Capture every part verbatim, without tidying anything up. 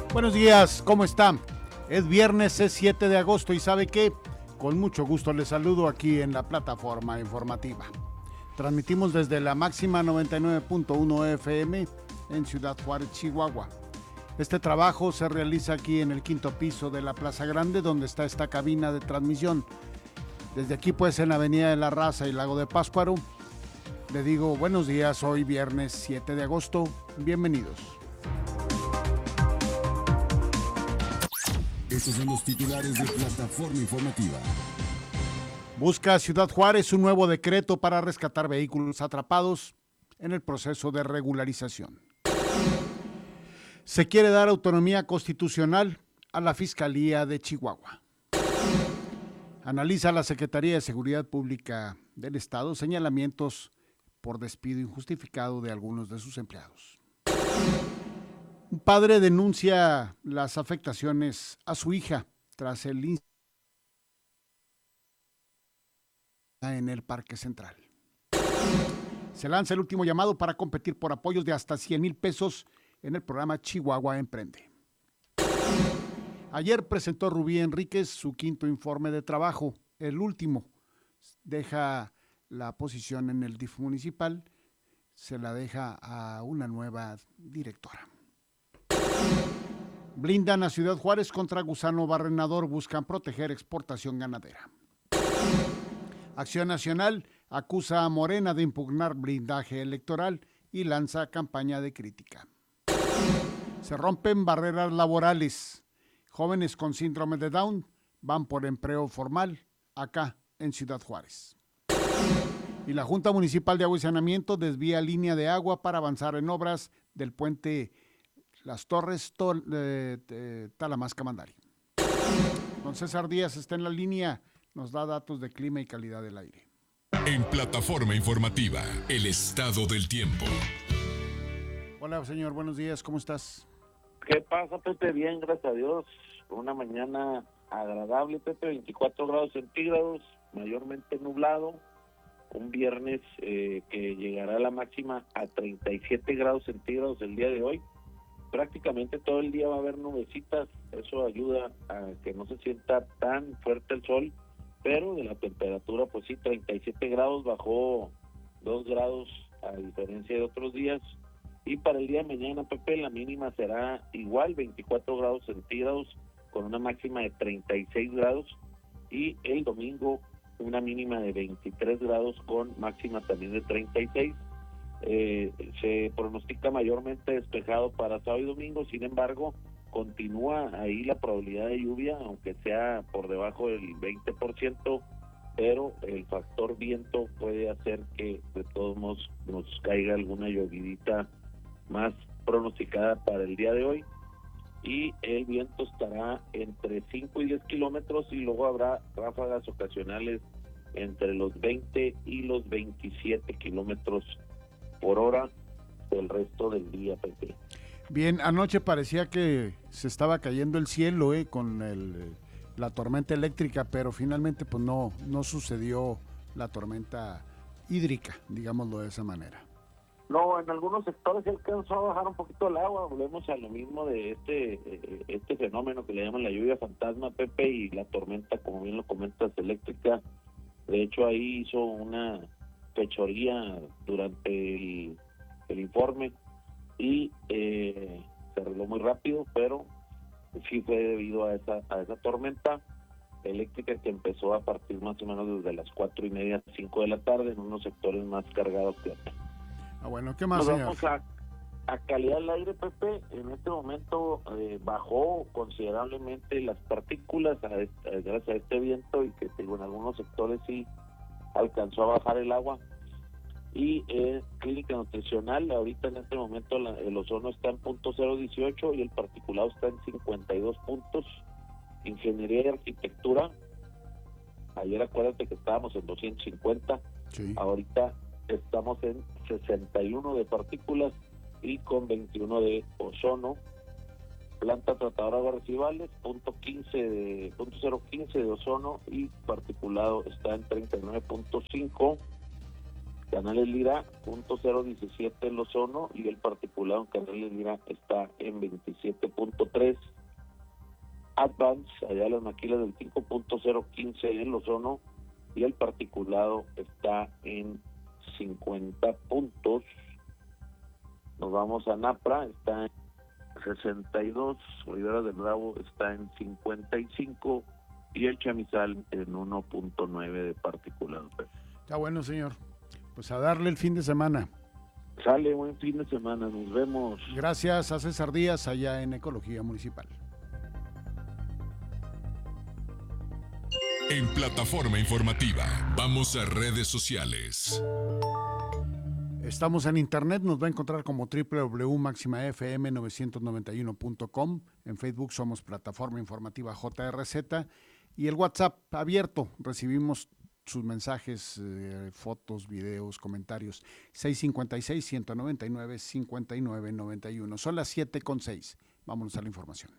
Buenos días, ¿cómo están? Es viernes, es siete de agosto y ¿sabe qué? Con mucho gusto les saludo aquí en la plataforma informativa. Transmitimos desde la máxima noventa y nueve punto uno F M en Ciudad Juárez, Chihuahua. Este trabajo se realiza aquí en el quinto piso de la Plaza Grande, donde está esta cabina de transmisión. Desde aquí, pues, en la Avenida de la Raza y Lago de Pátzcuaro, le digo buenos días, hoy viernes siete de agosto, bienvenidos. Estos son los titulares de Plataforma Informativa. Busca Ciudad Juárez un nuevo decreto para rescatar vehículos atrapados en el proceso de regularización. Se quiere dar autonomía constitucional a la Fiscalía de Chihuahua. Analiza la Secretaría de Seguridad Pública del Estado señalamientos por despido injustificado de algunos de sus empleados. Un padre denuncia las afectaciones a su hija tras el incidente en el Parque Central. Se lanza el último llamado para competir por apoyos de hasta cien mil pesos en el programa Chihuahua Emprende. Ayer presentó Rubí Enríquez su quinto informe de trabajo, el último. Deja la posición en el D I F municipal, se la deja a una nueva directora. Blindan a Ciudad Juárez contra gusano barrenador, buscan proteger exportación ganadera. Acción Nacional acusa a Morena de impugnar blindaje electoral y lanza campaña de crítica. Se rompen barreras laborales. Jóvenes con síndrome de Down van por empleo formal acá en Ciudad Juárez. Y la Junta Municipal de Agua y Saneamiento desvía línea de agua para avanzar en obras del puente Las Torres Tol, eh, Talamasca-Mandari. Don César Díaz está en la línea, nos da datos de clima y calidad del aire. En Plataforma Informativa, el estado del tiempo. Hola, señor, buenos días, ¿cómo estás? ¿Qué pasa, Pepe? Bien, gracias a Dios. Una mañana agradable, Pepe, veinticuatro grados centígrados, mayormente nublado. Un viernes eh, que llegará a la máxima a treinta y siete grados centígrados el día de hoy. Prácticamente todo el día va a haber nubecitas, eso ayuda a que no se sienta tan fuerte el sol, pero de la temperatura, pues sí, treinta y siete grados, bajó dos grados a diferencia de otros días. Y para el día de mañana, Pepe, la mínima será igual, veinticuatro grados centígrados, con una máxima de treinta y seis grados. Y el domingo, una mínima de veintitrés grados, con máxima también de treinta y seis. Eh, se pronostica mayormente despejado para sábado y domingo, sin embargo, continúa ahí la probabilidad de lluvia, aunque sea por debajo del veinte por ciento, pero el factor viento puede hacer que de todos modos nos caiga alguna llovidita más pronosticada para el día de hoy, y el viento estará entre cinco y diez kilómetros, y luego habrá ráfagas ocasionales entre los veinte y los veintisiete kilómetros por hora el resto del día, Pepe. Bien, anoche parecía que se estaba cayendo el cielo eh, con el, la tormenta eléctrica, pero finalmente pues no, no sucedió la tormenta hídrica, digámoslo de esa manera. No, en algunos sectores se alcanzó a bajar un poquito el agua. Volvemos a lo mismo de este este fenómeno que le llaman la lluvia fantasma, Pepe, y la tormenta, como bien lo comentas, eléctrica. De hecho, ahí hizo una fechoría durante el, el informe y eh, se arregló muy rápido, pero sí fue debido a esa a esa tormenta eléctrica que empezó a partir más o menos desde las cuatro y media, cinco de la tarde, en unos sectores más cargados que otros. Ah, bueno, ¿qué más, Nos señor? vamos a, a calidad del aire, Pepe. En este momento eh, bajó considerablemente las partículas a, a, gracias a este viento, y que digo, en algunos sectores sí alcanzó a bajar el agua. Y eh, clínica nutricional, ahorita en este momento la, el ozono está en punto cero dieciocho y el particulado está en cincuenta y dos puntos. Ingeniería y arquitectura, ayer acuérdate que estábamos en doscientos cincuenta, Sí. Ahorita estamos en sesenta y uno de partículas y con veintiuno de ozono. Planta tratadora de aguas residuales, punto quince de, punto cero quince de ozono, y particulado está en treinta y nueve punto cinco. Canales Lira, punto cero diecisiete el ozono, y el particulado en Canales Lira está en veintisiete punto tres. Advance, allá las maquilas del cinco punto cero quince en el ozono, y el particulado está en cincuenta puntos. Nos vamos a Napra, está en sesenta y dos, Rivera del Bravo está en cincuenta y cinco, y el Chamizal en uno punto nueve de particulado. Está bueno, señor. Pues a darle el fin de semana. Sale, buen fin de semana, nos vemos. Gracias a César Díaz allá en Ecología Municipal. En Plataforma Informativa, vamos a redes sociales. Estamos en internet, nos va a encontrar como doble u doble u doble u punto máxima f m novecientos noventa y uno punto com. En Facebook somos Plataforma Informativa J R Z y el WhatsApp abierto. Recibimos sus mensajes, eh, fotos, videos, comentarios. seis cinco seis, uno nueve nueve, cinco nueve nueve uno. Son las siete con seis. Vámonos a la información.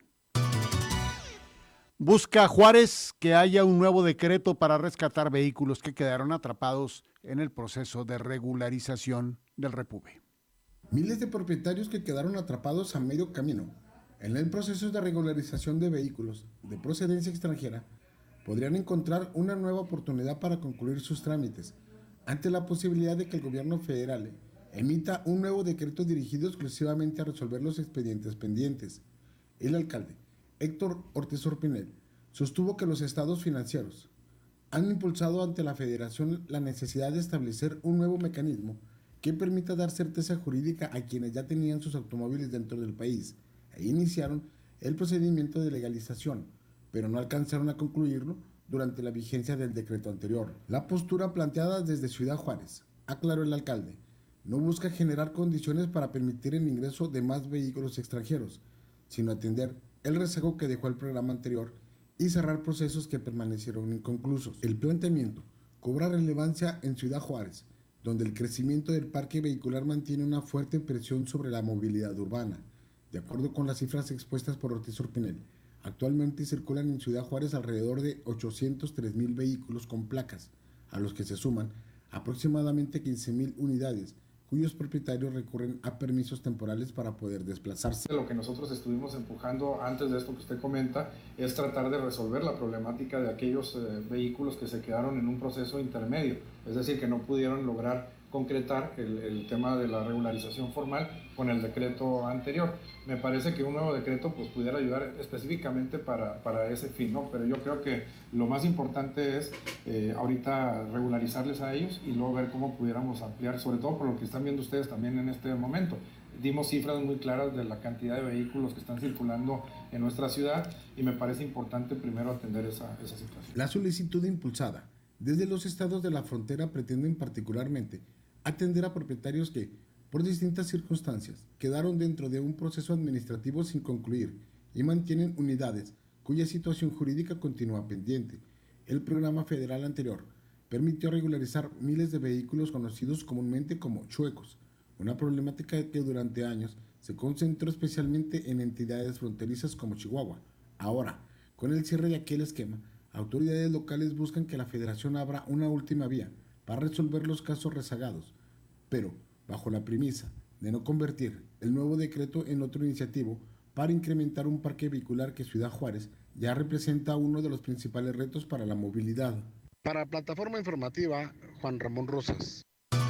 Busca Juárez que haya un nuevo decreto para rescatar vehículos que quedaron atrapados en el proceso de regularización del Repube. Miles de propietarios que quedaron atrapados a medio camino en el proceso de regularización de vehículos de procedencia extranjera podrían encontrar una nueva oportunidad para concluir sus trámites ante la posibilidad de que el gobierno federal emita un nuevo decreto dirigido exclusivamente a resolver los expedientes pendientes. El alcalde Héctor Ortiz Orpinel sostuvo que los estados financieros han impulsado ante la Federación la necesidad de establecer un nuevo mecanismo que permita dar certeza jurídica a quienes ya tenían sus automóviles dentro del país e iniciaron el procedimiento de legalización, pero no alcanzaron a concluirlo durante la vigencia del decreto anterior. La postura planteada desde Ciudad Juárez, aclaró el alcalde, no busca generar condiciones para permitir el ingreso de más vehículos extranjeros, sino atender el rezago que dejó el programa anterior y cerrar procesos que permanecieron inconclusos. El planteamiento cobra relevancia en Ciudad Juárez, donde el crecimiento del parque vehicular mantiene una fuerte presión sobre la movilidad urbana. De acuerdo con las cifras expuestas por Ortiz Orpinel, actualmente circulan en Ciudad Juárez alrededor de ochocientos tres mil vehículos con placas, a los que se suman aproximadamente quince mil unidades, cuyos propietarios recurren a permisos temporales para poder desplazarse. Lo que nosotros estuvimos empujando antes de esto que usted comenta es tratar de resolver la problemática de aquellos eh, vehículos que se quedaron en un proceso intermedio, es decir, que no pudieron lograr concretar el, el tema de la regularización formal con el decreto anterior. Me parece que un nuevo decreto pues, pudiera ayudar específicamente para, para ese fin, ¿no? Pero yo creo que lo más importante es eh, ahorita regularizarles a ellos y luego ver cómo pudiéramos ampliar, sobre todo por lo que están viendo ustedes también en este momento. Dimos cifras muy claras de la cantidad de vehículos que están circulando en nuestra ciudad y me parece importante primero atender esa, esa situación. La solicitud impulsada desde los estados de la frontera pretenden particularmente atender a propietarios que, por distintas circunstancias, quedaron dentro de un proceso administrativo sin concluir y mantienen unidades cuya situación jurídica continúa pendiente. El programa federal anterior permitió regularizar miles de vehículos conocidos comúnmente como chuecos, una problemática que durante años se concentró especialmente en entidades fronterizas como Chihuahua. Ahora, con el cierre de aquel esquema, autoridades locales buscan que la federación abra una última vía para resolver los casos rezagados, pero bajo la premisa de no convertir el nuevo decreto en otro iniciativo para incrementar un parque vehicular que Ciudad Juárez ya representa uno de los principales retos para la movilidad. Para Plataforma Informativa, Juan Ramón Rosas.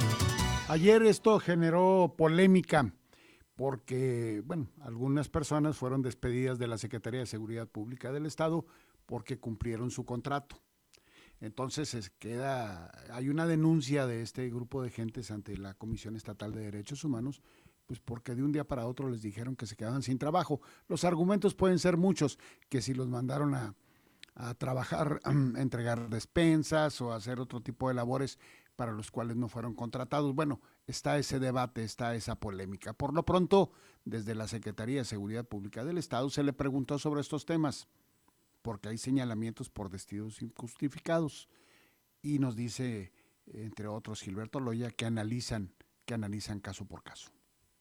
Ayer esto generó polémica porque, bueno, algunas personas fueron despedidas de la Secretaría de Seguridad Pública del Estado porque cumplieron su contrato. Entonces se queda, hay una denuncia de este grupo de gentes ante la Comisión Estatal de Derechos Humanos, pues porque de un día para otro les dijeron que se quedaban sin trabajo. Los argumentos pueden ser muchos, que si los mandaron a, a trabajar, a entregar despensas o a hacer otro tipo de labores para los cuales no fueron contratados. Bueno, está ese debate, está esa polémica. Por lo pronto, desde la Secretaría de Seguridad Pública del Estado se le preguntó sobre estos temas, porque hay señalamientos por despidos injustificados. Y nos dice, entre otros, Gilberto Loya, que analizan, que analizan caso por caso.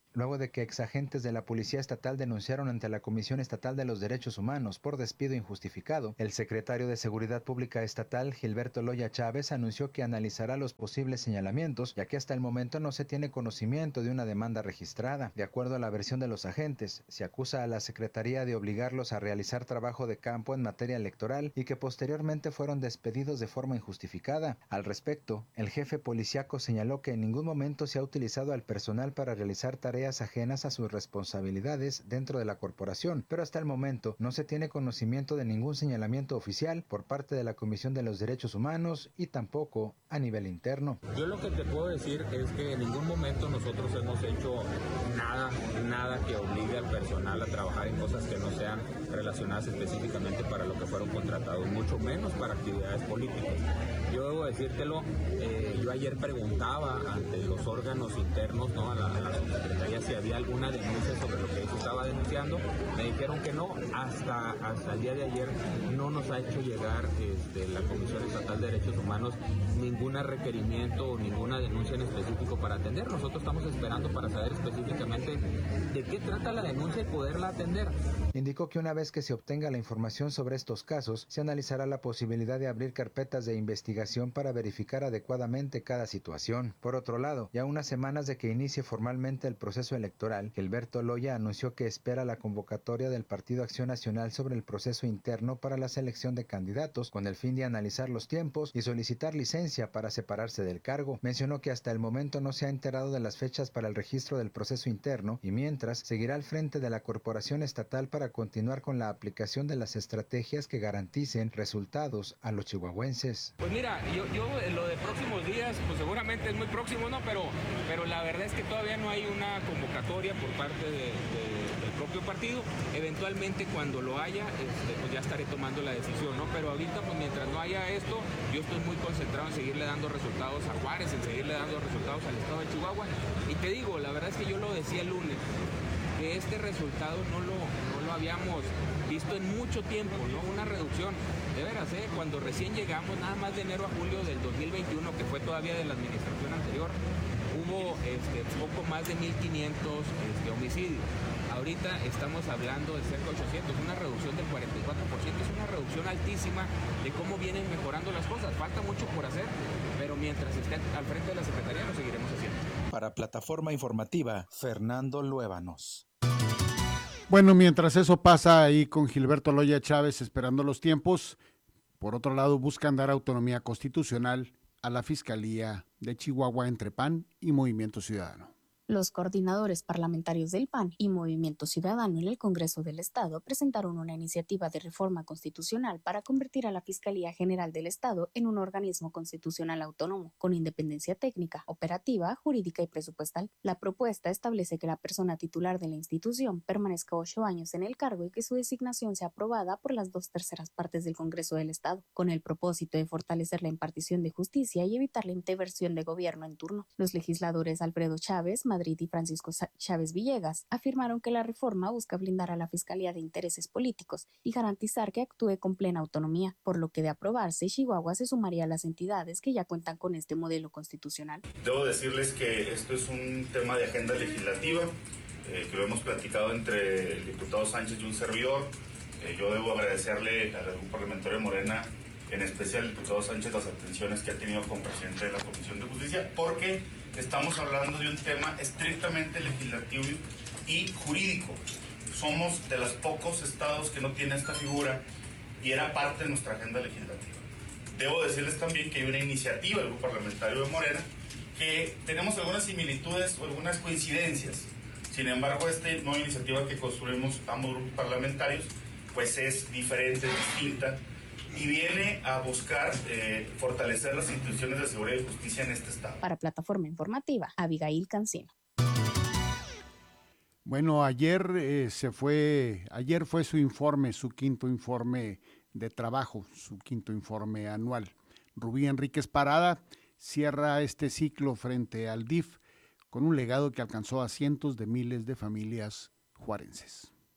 luego de que exagentes de la Policía Estatal denunciaron ante la Comisión Estatal de los Derechos Humanos por despido injustificado. El secretario de Seguridad Pública Estatal, Gilberto Loya Chávez, anunció que analizará los posibles señalamientos, ya que hasta el momento no se tiene conocimiento de una demanda registrada. De acuerdo a la versión de los agentes, se acusa a la Secretaría de obligarlos a realizar trabajo de campo en materia electoral y que posteriormente fueron despedidos de forma injustificada. Al respecto, el jefe policíaco señaló que en ningún momento se ha utilizado al personal para realizar tareas ajenas a sus responsabilidades dentro de la corporación, pero hasta el momento no se tiene conocimiento de ningún señalamiento oficial por parte de la Comisión de los Derechos Humanos y tampoco a nivel interno. Yo lo que te puedo decir es que en ningún momento nosotros hemos hecho nada, nada que obligue al personal a trabajar en cosas que no sean relacionadas específicamente para lo que fueron contratados, mucho menos para actividades políticas. Yo debo decírtelo, eh, yo ayer preguntaba ante los órganos internos, ¿no? a la, a la subsecretaría si había alguna denuncia sobre lo que se estaba denunciando. Me dijeron que no, hasta, hasta el día de ayer no nos ha hecho llegar este, la Comisión Estatal de Derechos Humanos ningún requerimiento o ninguna denuncia en específico para atender. Nosotros estamos esperando para saber específicamente de qué trata la denuncia y poderla atender. Indicó que una vez que se obtenga la información sobre estos casos, se analizará la posibilidad de abrir carpetas de investigación para verificar adecuadamente cada situación. Por otro lado, ya unas semanas de que inicie formalmente el proceso electoral, Gilberto Loya anunció que espera la convocatoria del Partido Acción Nacional sobre el proceso interno para la selección de candidatos, con el fin de analizar los tiempos y solicitar licencia para separarse del cargo. Mencionó que hasta el momento no se ha enterado de las fechas para el registro del proceso interno y mientras seguirá al frente de la Corporación Estatal para continuar con la aplicación de las estrategias que garanticen resultados a los chihuahuenses. Pues mira, yo, yo lo de próximos días, pues seguramente es muy próximo, ¿no? Pero, pero la verdad es que todavía no hay una convocatoria por parte de, de, del propio partido. Eventualmente cuando lo haya, este, pues ya estaré tomando la decisión, ¿no? Pero ahorita, pues mientras no haya esto, yo estoy muy concentrado en seguirle dando resultados a Juárez, en seguirle dando resultados al estado de Chihuahua. Y te digo, la verdad es que yo lo decía el lunes, que este resultado no lo, no lo habíamos visto en mucho tiempo, ¿no? Una reducción, de veras, ¿eh? Cuando recién llegamos, nada más de enero a julio del dos mil veintiuno, que fue todavía de la administración anterior, hubo este, poco más de mil quinientos este, homicidios. Ahorita estamos hablando de cerca de ochocientos, una reducción del cuarenta y cuatro por ciento, es una reducción altísima de cómo vienen mejorando las cosas. Falta mucho por hacer, pero mientras estén al frente de la Secretaría lo seguiremos haciendo. Para Plataforma Informativa, Fernando Luébanos. Bueno, mientras eso pasa ahí con Gilberto Loya Chávez esperando los tiempos, por otro lado buscan dar autonomía constitucional a la Fiscalía de Chihuahua entre P A N y Movimiento Ciudadano. Los coordinadores parlamentarios del P A N y Movimiento Ciudadano en el Congreso del Estado presentaron una iniciativa de reforma constitucional para convertir a la Fiscalía General del Estado en un organismo constitucional autónomo, con independencia técnica, operativa, jurídica y presupuestal. La propuesta establece que la persona titular de la institución permanezca ocho años en el cargo y que su designación sea aprobada por las dos terceras partes del Congreso del Estado, con el propósito de fortalecer la impartición de justicia y evitar la intervención de gobierno en turno. Los legisladores Alfredo Chávez, Madrid y Francisco Chávez Villegas afirmaron que la reforma busca blindar a la Fiscalía de intereses políticos y garantizar que actúe con plena autonomía, por lo que de aprobarse, Chihuahua se sumaría a las entidades que ya cuentan con este modelo constitucional. Debo decirles que esto es un tema de agenda legislativa, eh, que lo hemos platicado entre el diputado Sánchez y un servidor. Eh, yo debo agradecerle al grupo parlamentario de Morena, en especial al diputado Sánchez, las atenciones que ha tenido como presidente de la Comisión de Justicia, porque estamos hablando de un tema estrictamente legislativo y jurídico. Somos de los pocos estados que no tiene esta figura y era parte de nuestra agenda legislativa. Debo decirles también que hay una iniciativa del grupo parlamentario de Morena que tenemos algunas similitudes o algunas coincidencias. Sin embargo, esta nueva iniciativa que construimos ambos grupos parlamentarios pues es diferente, distinta, y viene a buscar eh, fortalecer las instituciones de seguridad y justicia en este estado. Para Plataforma Informativa, Abigail Cancino. Bueno, ayer eh, se fue, ayer fue su informe, su quinto informe de trabajo, su quinto informe anual. Rubí Enríquez Parada cierra este ciclo frente al D I F con un legado que alcanzó a cientos de miles de familias juarenses.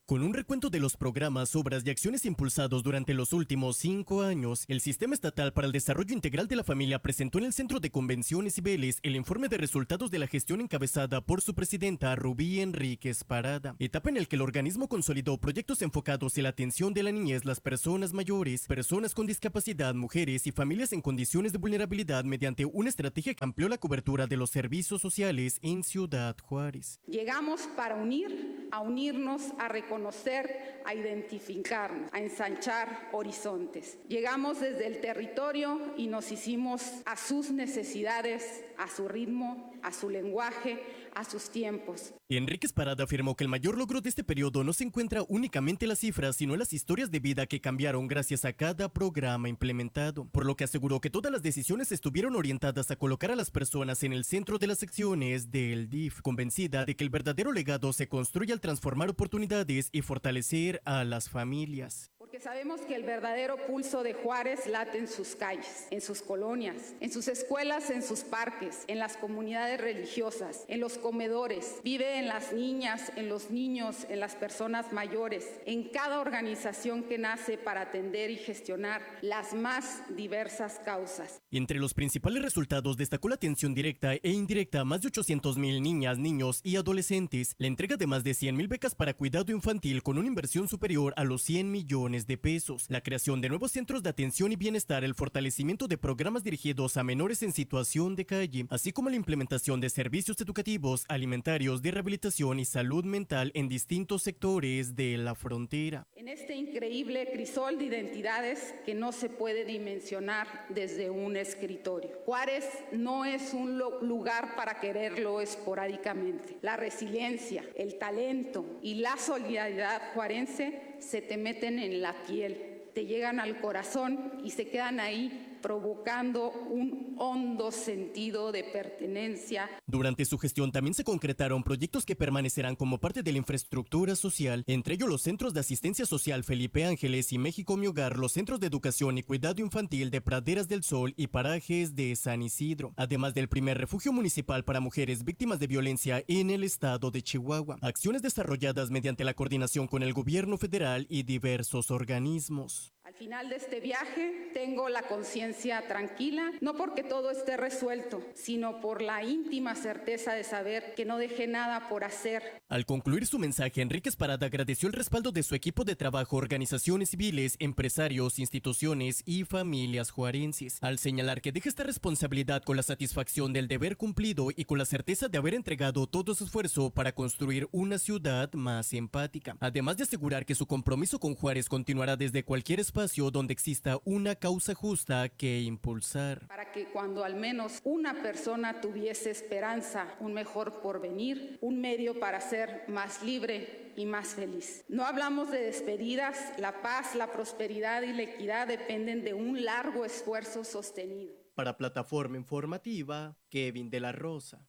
Con un recuento de los programas, obras y acciones impulsados durante los últimos cinco años, el Sistema Estatal para el Desarrollo Integral de la Familia presentó en el Centro de Convenciones Cibeles el informe de resultados de la gestión encabezada por su presidenta Rubí Enríquez Parada, etapa en el que el organismo consolidó proyectos enfocados en la atención de la niñez, las personas mayores, personas con discapacidad, mujeres y familias en condiciones de vulnerabilidad mediante una estrategia que amplió la cobertura de los servicios sociales en Ciudad Juárez. Llegamos para unir, a unirnos, a reconocer conocer, a identificarnos, a ensanchar horizontes. Llegamos desde el territorio y nos hicimos a sus necesidades, a su ritmo, a su lenguaje, a sus tiempos. Enríquez Parada afirmó que el mayor logro de este periodo no se encuentra únicamente en las cifras, sino en las historias de vida que cambiaron gracias a cada programa implementado, por lo que aseguró que todas las decisiones estuvieron orientadas a colocar a las personas en el centro de las acciones del D I F, convencida de que el verdadero legado se construye al transformar oportunidades y fortalecer a las familias. Porque sabemos que el verdadero pulso de Juárez late en sus calles, en sus colonias, en sus escuelas, en sus parques, en las comunidades religiosas, en los comedores, vive en las niñas, en los niños, en las personas mayores, en cada organización que nace para atender y gestionar las más diversas causas. Entre los principales resultados destacó la atención directa e indirecta a más de ochocientos mil niñas, niños y adolescentes, la entrega de más de cien mil becas para cuidado infantil con una inversión superior a los cien millones de pesos, la creación de nuevos centros de atención y bienestar, el fortalecimiento de programas dirigidos a menores en situación de calle, así como la implementación de servicios educativos, alimentarios, de rehabilitación y salud mental en distintos sectores de la frontera. En este increíble crisol de identidades que no se puede dimensionar desde un escritorio. Juárez no es un lugar para quererlo esporádicamente. La resiliencia, el talento y la solidaridad juarense se te meten en la piel, te llegan al corazón y se quedan ahí, provocando un hondo sentido de pertenencia. Durante su gestión también se concretaron proyectos que permanecerán como parte de la infraestructura social, entre ellos los centros de asistencia social Felipe Ángeles y México Mi Hogar, los centros de educación y cuidado infantil de Praderas del Sol y Parajes de San Isidro, además del primer refugio municipal para mujeres víctimas de violencia en el estado de Chihuahua. Acciones desarrolladas mediante la coordinación con el gobierno federal y diversos organismos. Al final de este viaje tengo la conciencia tranquila, no porque todo esté resuelto, sino por la íntima certeza de saber que no dejé nada por hacer. Al concluir su mensaje, Enríquez Parada agradeció el respaldo de su equipo de trabajo, organizaciones civiles, empresarios, instituciones y familias juarenses, al señalar que deja esta responsabilidad con la satisfacción del deber cumplido y con la certeza de haber entregado todo su esfuerzo para construir una ciudad más empática, además de asegurar que su compromiso con Juárez continuará desde cualquier espacio donde exista una causa justa que impulsar. Para que cuando al menos una persona tuviese esperanza, un mejor porvenir, un medio para ser más libre y más feliz. No hablamos de despedidas, la paz, la prosperidad y la equidad dependen de un largo esfuerzo sostenido. Para Plataforma Informativa, Kevin de la Rosa.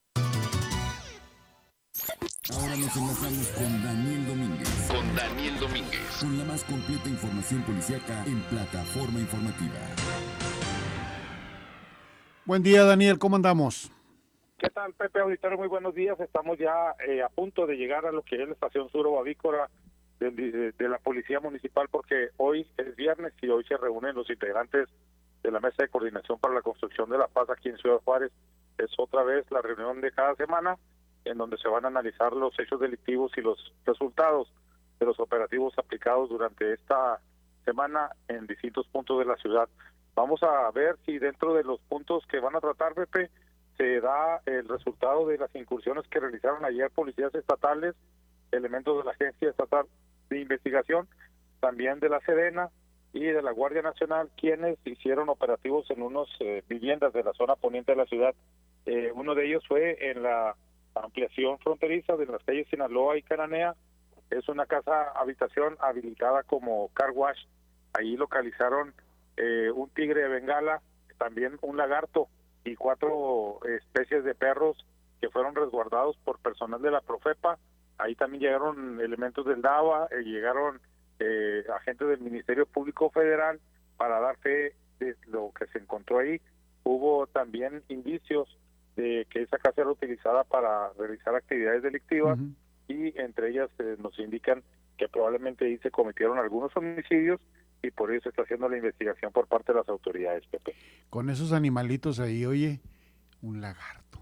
Ahora nos enlazamos con Daniel Domínguez. Con Daniel Domínguez. Con la más completa información policíaca en Plataforma Informativa. Buen día, Daniel, ¿cómo andamos? ¿Qué tal, Pepe Auditorio? Muy buenos días. Estamos ya eh, a punto de llegar a lo que es la estación sur avícola de, de, de la Policía Municipal, porque hoy es viernes y hoy se reúnen los integrantes de la Mesa de Coordinación para la Construcción de la Paz aquí en Ciudad Juárez. Es otra vez la reunión de cada semana, en donde se van a analizar los hechos delictivos y los resultados de los operativos aplicados durante esta semana en distintos puntos de la ciudad. Vamos a ver si dentro de los puntos que van a tratar, Pepe, se da el resultado de las incursiones que realizaron ayer policías estatales, elementos de la Agencia Estatal de Investigación, también de la Sedena y de la Guardia Nacional, quienes hicieron operativos en unas eh, viviendas de la zona poniente de la ciudad. Eh, uno de ellos fue en la ampliación fronteriza de las calles Sinaloa y Cananea. Es una casa habitación habilitada como car wash. Ahí localizaron eh, un tigre de Bengala, también un lagarto y cuatro especies de perros que fueron resguardados por personal de la Profepa. Ahí también llegaron elementos del DABA, eh, llegaron eh, agentes del Ministerio Público Federal para dar fe de lo que se encontró ahí. Hubo también indicios de que esa casa era utilizada para realizar actividades delictivas. Uh-huh. Y entre ellas eh, nos indican que probablemente ahí se cometieron algunos homicidios y por eso se está haciendo la investigación por parte de las autoridades, Pepe. Con esos animalitos ahí, oye, un lagarto.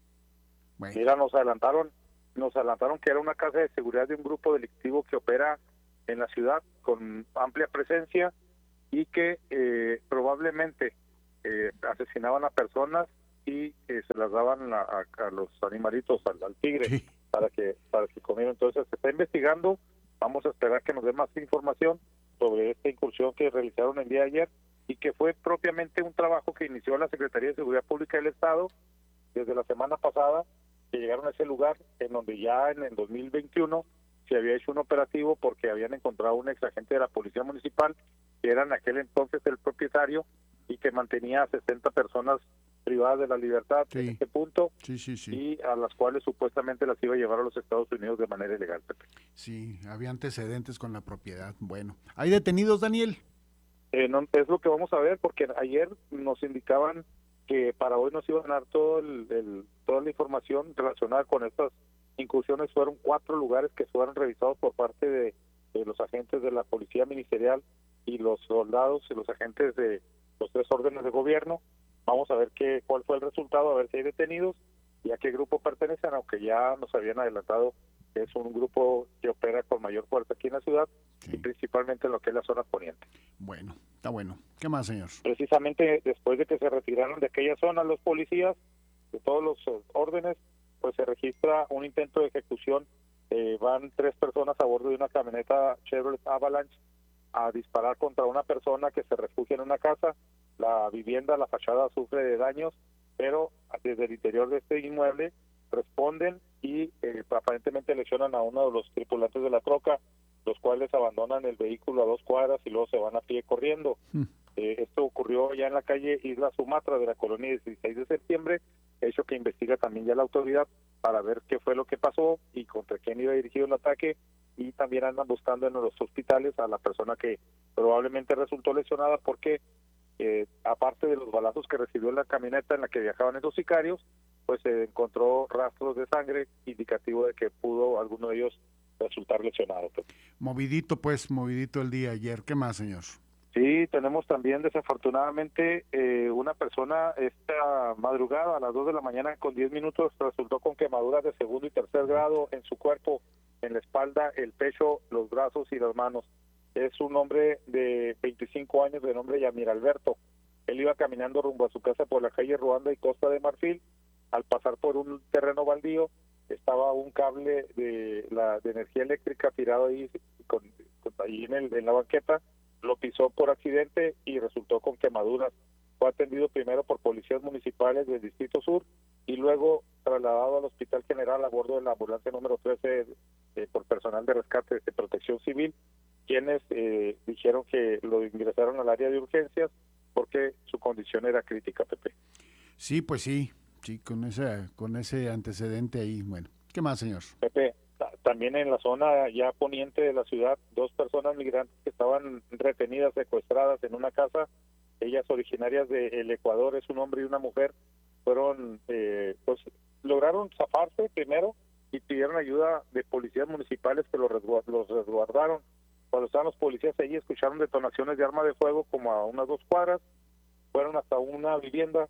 Bueno. Mira, nos adelantaron, nos adelantaron que era una casa de seguridad de un grupo delictivo que opera en la ciudad con amplia presencia y que eh, probablemente eh, asesinaban a personas y eh, se las daban a, a, a los animalitos, al, al tigre, sí. para que para que comieran. Entonces se está investigando, vamos a esperar que nos dé más información sobre esta incursión que realizaron el día de ayer y que fue propiamente un trabajo que inició la Secretaría de Seguridad Pública del Estado desde la semana pasada, que llegaron a ese lugar en donde ya en el dos mil veintiuno se había hecho un operativo porque habían encontrado un exagente de la Policía Municipal que era en aquel entonces el propietario y que mantenía a sesenta personas privadas de la libertad sí. en este punto sí, sí, sí. y a las cuales supuestamente las iba a llevar a los Estados Unidos de manera ilegal, Pepe. Sí, había antecedentes con la propiedad. Bueno, ¿hay detenidos, Daniel? Eh, no, es lo que vamos a ver, porque ayer nos indicaban que para hoy nos iban a dar todo el, el, toda la información relacionada con estas incursiones. Fueron cuatro lugares que fueron revisados por parte de, de los agentes de la Policía Ministerial y los soldados y los agentes de los tres órdenes de gobierno. Vamos a ver qué cuál fue el resultado, a ver si hay detenidos y a qué grupo pertenecen, aunque ya nos habían adelantado que es un grupo que opera con mayor fuerza aquí en la ciudad sí. y principalmente en lo que es la zona poniente. Bueno, está bueno. ¿Qué más, señor? Precisamente después de que se retiraron de aquella zona los policías, de todos los órdenes, pues se registra un intento de ejecución. Eh, van tres personas a bordo de una camioneta Chevrolet Avalanche a disparar contra una persona que se refugia en una casa. La vivienda, la fachada sufre de daños, pero desde el interior de este inmueble responden y eh, aparentemente lesionan a uno de los tripulantes de la troca, los cuales abandonan el vehículo a dos cuadras y luego se van a pie corriendo. Mm. Eh, esto ocurrió ya en la calle Isla Sumatra de la colonia dieciséis de septiembre, hecho que investiga también ya la autoridad para ver qué fue lo que pasó y contra quién iba dirigido el ataque, y también andan buscando en los hospitales a la persona que probablemente resultó lesionada porque eh, aparte de los balazos que recibió en la camioneta en la que viajaban esos sicarios, pues se encontró rastros de sangre indicativo de que pudo alguno de ellos resultar lesionado. Pues. Movidito pues, movidito el día ayer. ¿Qué más, señor? Sí, tenemos también desafortunadamente eh, una persona esta madrugada a las dos de la mañana con diez minutos resultó con quemaduras de segundo y tercer grado en su cuerpo, en la espalda, el pecho, los brazos y las manos. Es un hombre de veinticinco años de nombre Yamir Alberto. Él iba caminando rumbo a su casa por la calle Ruanda y Costa de Marfil. Al pasar por un terreno baldío estaba un cable de la de energía eléctrica tirado ahí, con, con, ahí en, el, en la banqueta. Lo pisó por accidente y resultó con quemaduras. Fue atendido primero por policías municipales del Distrito Sur y luego trasladado al Hospital General a bordo de la ambulancia número trece eh, por personal de rescate de Protección Civil, quienes eh, dijeron que lo ingresaron al área de urgencias porque su condición era crítica, Pepe. Sí, pues sí, sí, con ese, con ese antecedente ahí. Bueno, ¿qué más, señor? Pepe, también en la zona ya poniente de la ciudad, dos personas migrantes que estaban retenidas, secuestradas en una casa, ellas originarias del Ecuador, es un hombre y una mujer, fueron, eh, pues lograron zafarse primero y pidieron ayuda de policías municipales que los, resguard- los resguardaron. Cuando estaban los policías allí, escucharon detonaciones de arma de fuego como a unas dos cuadras, fueron hasta una vivienda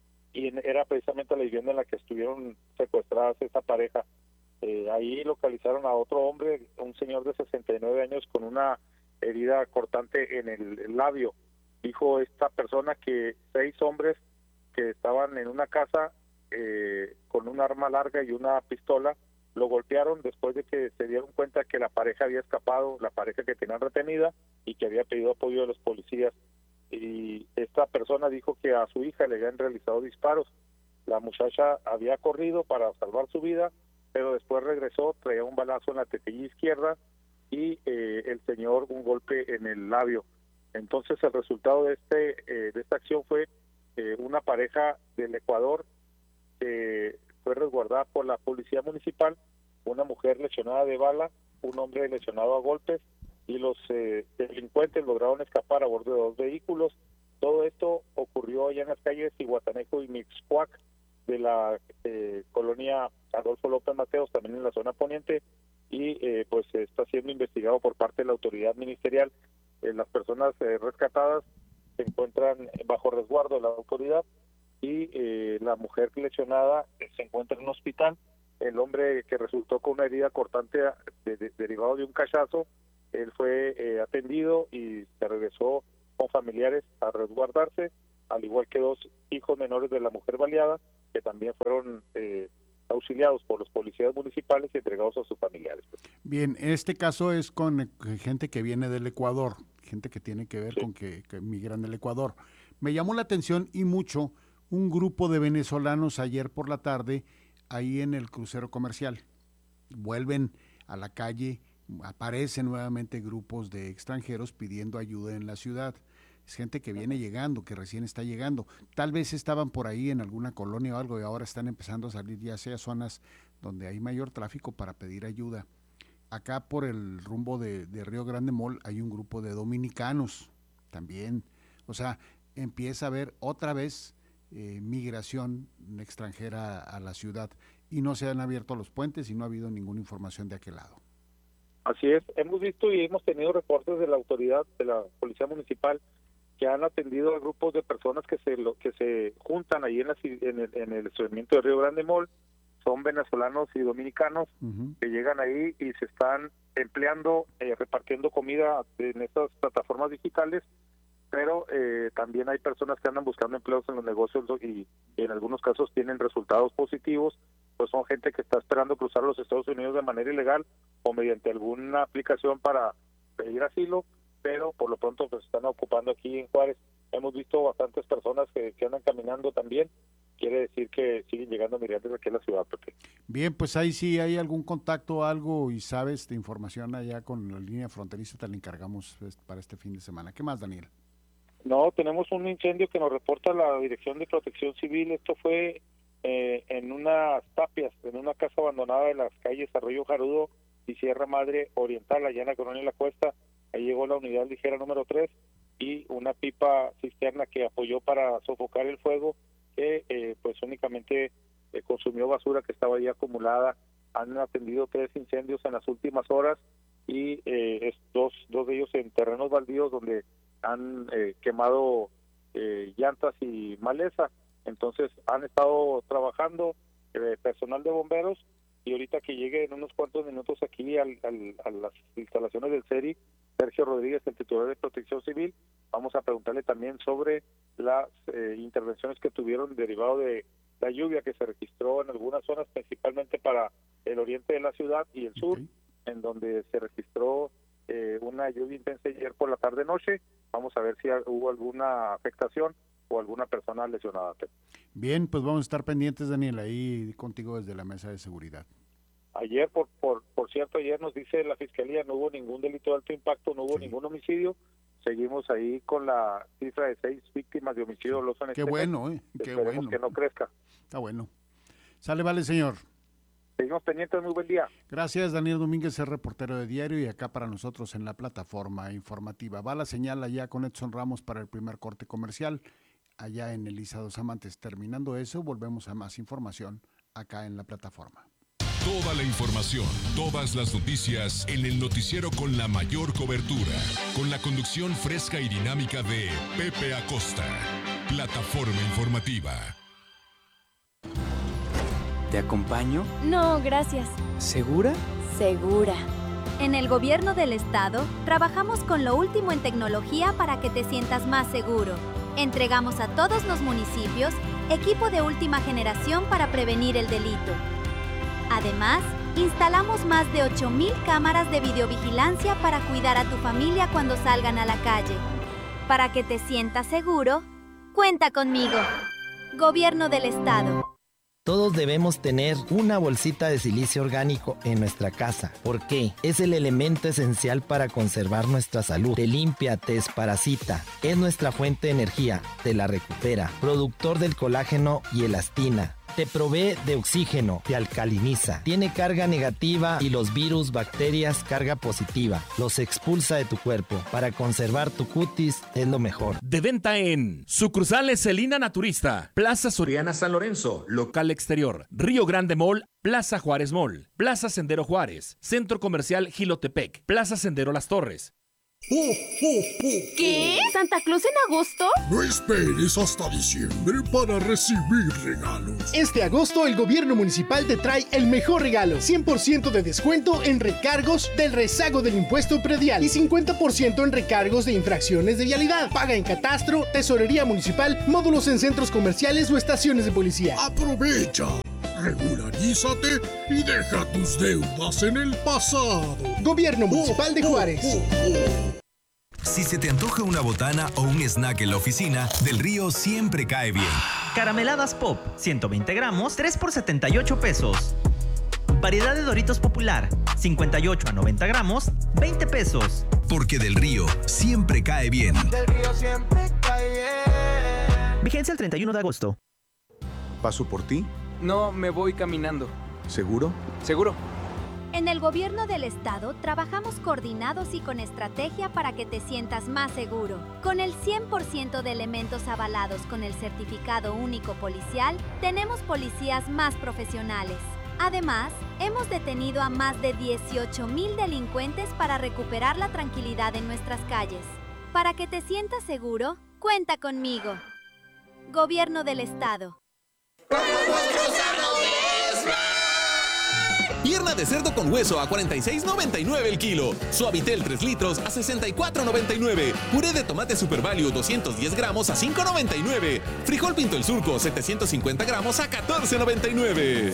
y en, era precisamente la vivienda en la que estuvieron secuestradas esa pareja. Eh, ahí localizaron a otro hombre, un señor de sesenta y nueve años con una herida cortante en el, el labio. Dijo esta persona que seis hombres que estaban en una casa eh, con un arma larga y una pistola lo golpearon después de que se dieron cuenta que la pareja había escapado, la pareja que tenían retenida y que había pedido apoyo de los policías. Y esta persona dijo que a su hija le habían realizado disparos. La muchacha había corrido para salvar su vida, pero después regresó, traía un balazo en la tetilla izquierda y eh, el señor un golpe en el labio. Entonces el resultado de este eh, de esta acción fue eh, una pareja del Ecuador que fue resguardada por la policía municipal, una mujer lesionada de bala, un hombre lesionado a golpes y los eh, delincuentes lograron escapar a bordo de dos vehículos. Todo esto ocurrió allá en las calles Iguatanejo y Mixcoac de la eh, colonia Adolfo López Mateos, también en la zona poniente, y eh, pues está siendo investigado por parte de la autoridad ministerial. Eh, las personas eh, rescatadas se encuentran bajo resguardo de la autoridad y eh, la mujer lesionada eh, se encuentra en un hospital. El hombre que resultó con una herida cortante de, de, derivado de un cachazo, él fue eh, atendido y se regresó con familiares a resguardarse, al igual que dos hijos menores de la mujer baleada, que también fueron eh, auxiliados por los policías municipales y entregados a sus familiares. Bien, este caso es con eh, gente que viene del Ecuador, gente que tiene que ver Sí. con que, que migran del Ecuador. Me llamó la atención y mucho un grupo de venezolanos ayer por la tarde ahí en el crucero comercial. Vuelven a la calle, aparecen nuevamente grupos de extranjeros pidiendo ayuda en la ciudad. Es gente que viene llegando, que recién está llegando. Tal vez estaban por ahí en alguna colonia o algo y ahora están empezando a salir ya sea zonas donde hay mayor tráfico para pedir ayuda. Acá por el rumbo de, de Río Grande Mall hay un grupo de dominicanos también. O sea, empieza a haber otra vez eh, migración extranjera a, a la ciudad y no se han abierto los puentes y no ha habido ninguna información de aquel lado. Así es, hemos visto y hemos tenido reportes de la autoridad, de la policía municipal, que han atendido a grupos de personas que se lo, que se juntan ahí en, la, en, el, en el estacionamiento de Río Grande Mall. Son venezolanos y dominicanos uh-huh. que llegan ahí y se están empleando, eh, repartiendo comida en estas plataformas digitales, pero eh, también hay personas que andan buscando empleos en los negocios y, y en algunos casos tienen resultados positivos, pues son gente que está esperando cruzar los Estados Unidos de manera ilegal o mediante alguna aplicación para pedir asilo, pero por lo pronto pues están ocupando aquí en Juárez. Hemos visto bastantes personas que, que andan caminando también. Quiere decir que siguen llegando migrantes aquí a la ciudad, Pepe. Bien, pues ahí sí hay algún contacto, algo y sabes de información allá con la línea fronteriza, te la encargamos para este fin de semana. ¿Qué más, Daniel? No, tenemos un incendio que nos reporta la Dirección de Protección Civil. Esto fue eh, en unas tapias, en una casa abandonada de las calles Arroyo Jarudo y Sierra Madre Oriental, allá en la colonia La Cuesta. Ahí llegó la unidad ligera número tres y una pipa cisterna que apoyó para sofocar el fuego, que eh, pues únicamente eh, consumió basura que estaba ahí acumulada. Han atendido tres incendios en las últimas horas y eh, es dos, dos de ellos en terrenos baldíos donde han eh, quemado eh, llantas y maleza. Entonces han estado trabajando eh, personal de bomberos y ahorita que llegue en unos cuantos minutos aquí al, al, a las instalaciones del C E R I, Sergio Rodríguez, el titular de Protección Civil, vamos a preguntarle también sobre las eh, intervenciones que tuvieron derivado de la lluvia que se registró en algunas zonas, principalmente para el oriente de la ciudad y el sur, okay. en donde se registró eh, una lluvia intensa ayer por la tarde-noche. Vamos a ver si hubo alguna afectación o alguna persona lesionada. Bien, pues vamos a estar pendientes, Daniel, ahí contigo desde la mesa de seguridad. Ayer, por por por cierto, ayer nos dice la Fiscalía, no hubo ningún delito de alto impacto, no hubo sí. ningún homicidio. Seguimos ahí con la cifra de seis víctimas de homicidio doloso en Qué este bueno, mes. ¿eh? Qué Esperemos bueno. que no crezca. Está bueno. Sale, vale, señor. Seguimos pendientes, muy buen día. Gracias, Daniel Domínguez, el reportero de Diario, y acá para nosotros en la plataforma informativa. Va la señal allá con Edson Ramos para el primer corte comercial, allá en Elisa Dos Amantes. Terminando eso, volvemos a más información acá en la plataforma. Toda la información, todas las noticias en el noticiero con la mayor cobertura, con la conducción fresca y dinámica de Pepe Acosta. Plataforma informativa. ¿Te acompaño? No, gracias. ¿Segura? Segura. En el Gobierno del Estado, trabajamos con lo último en tecnología para que te sientas más seguro. Entregamos a todos los municipios equipo de última generación para prevenir el delito. Además, instalamos más de ocho mil cámaras de videovigilancia para cuidar a tu familia cuando salgan a la calle. Para que te sientas seguro, cuenta conmigo. Gobierno del Estado. Todos debemos tener una bolsita de silicio orgánico en nuestra casa. ¿Por qué? Es el elemento esencial para conservar nuestra salud. Te limpia, te desparasita. Es nuestra fuente de energía, te la recupera. Productor del colágeno y elastina. te provee de oxígeno, te alcaliniza, tiene carga negativa y los virus, bacterias, carga positiva. Los expulsa de tu cuerpo. Para conservar tu cutis es lo mejor. De venta en sucursales Celina Naturista, Plaza Soriana San Lorenzo, local exterior, Río Grande Mall, Plaza Juárez Mall, Plaza Sendero Juárez, Centro Comercial Jilotepec, Plaza Sendero Las Torres. ¿Qué? ¿Santa Claus en agosto? No esperes hasta diciembre para recibir regalos. Este agosto el gobierno municipal te trae el mejor regalo. cien por ciento de descuento en recargos del rezago del impuesto predial y cincuenta por ciento en recargos de infracciones de vialidad. Paga en catastro, tesorería municipal, módulos en centros comerciales o estaciones de policía. Aprovecha, regularízate y deja tus deudas en el pasado. Gobierno Municipal de Juárez. Oh, oh, oh. Si se te antoja una botana o un snack en la oficina, Del Río siempre cae bien. Carameladas Pop, ciento veinte gramos, tres por setenta y ocho pesos. Variedad de Doritos Popular, cincuenta y ocho a noventa gramos, veinte pesos. Porque Del Río siempre cae bien. Del Río siempre cae bien. Vigencia el treinta y uno de agosto. ¿Paso por ti? No, me voy caminando. ¿Seguro? Seguro. En el gobierno del estado trabajamos coordinados y con estrategia para que te sientas más seguro. Con el cien por ciento de elementos avalados con el certificado único policial, tenemos policías más profesionales. Además, hemos detenido a más de dieciocho mil delincuentes para recuperar la tranquilidad en nuestras calles. Para que te sientas seguro, cuenta conmigo. Gobierno del estado. Pierna de cerdo con hueso a cuarenta y seis noventa y nueve el kilo. Suavitel tres litros a sesenta y cuatro noventa y nueve. Puré de tomate Super Value doscientos diez gramos a cinco noventa y nueve. Frijol Pinto el Surco setecientos cincuenta gramos a catorce noventa y nueve.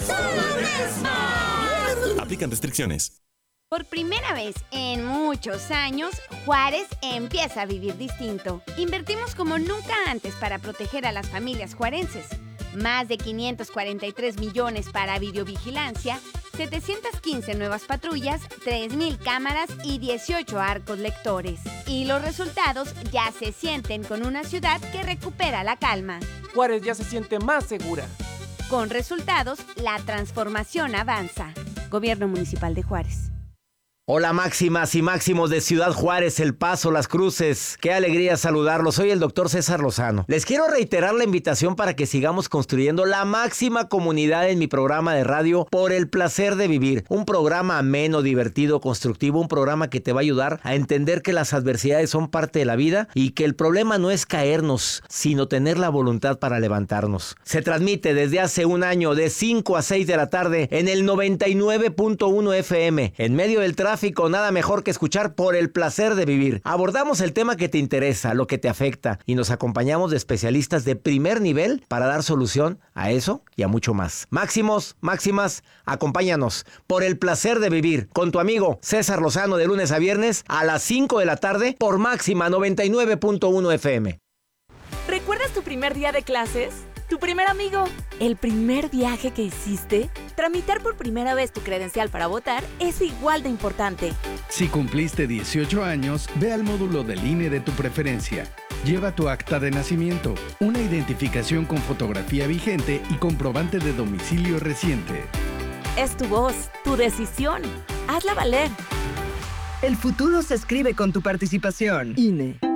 Aplican restricciones. Por primera vez en muchos años, Juárez empieza a vivir distinto. Invertimos como nunca antes para proteger a las familias juarenses. Más de quinientos cuarenta y tres millones para videovigilancia, setecientas quince nuevas patrullas, tres mil cámaras y dieciocho arcos lectores. Y los resultados ya se sienten con una ciudad que recupera la calma. Juárez ya se siente más segura. Con resultados, la transformación avanza. Gobierno Municipal de Juárez. Hola máximas y máximos de Ciudad Juárez, El Paso, Las Cruces. Qué alegría saludarlos. Soy el doctor César Lozano. Les quiero reiterar la invitación para que sigamos construyendo la máxima comunidad en mi programa de radio Por el Placer de Vivir. Un programa ameno, divertido, constructivo. Un programa que te va a ayudar a entender que las adversidades son parte de la vida y que el problema no es caernos, sino tener la voluntad para levantarnos. Se transmite desde hace un año de cinco a seis de la tarde en el noventa y nueve punto uno F M. En medio del tráfico, nada mejor que escuchar Por el Placer de Vivir. Abordamos el tema que te interesa, lo que te afecta, y nos acompañamos de especialistas de primer nivel para dar solución a eso y a mucho más. Máximos, máximas, acompáñanos Por el Placer de Vivir con tu amigo César Lozano de lunes a viernes a las cinco de la tarde por Máxima noventa y nueve punto uno F M. ¿Recuerdas tu primer día de clases? ¿Tu primer amigo? ¿El primer viaje que hiciste? Tramitar por primera vez tu credencial para votar es igual de importante. Si cumpliste dieciocho años, ve al módulo del I N E de tu preferencia. Lleva tu acta de nacimiento, una identificación con fotografía vigente y comprobante de domicilio reciente. Es tu voz, tu decisión. Hazla valer. El futuro se escribe con tu participación. I N E.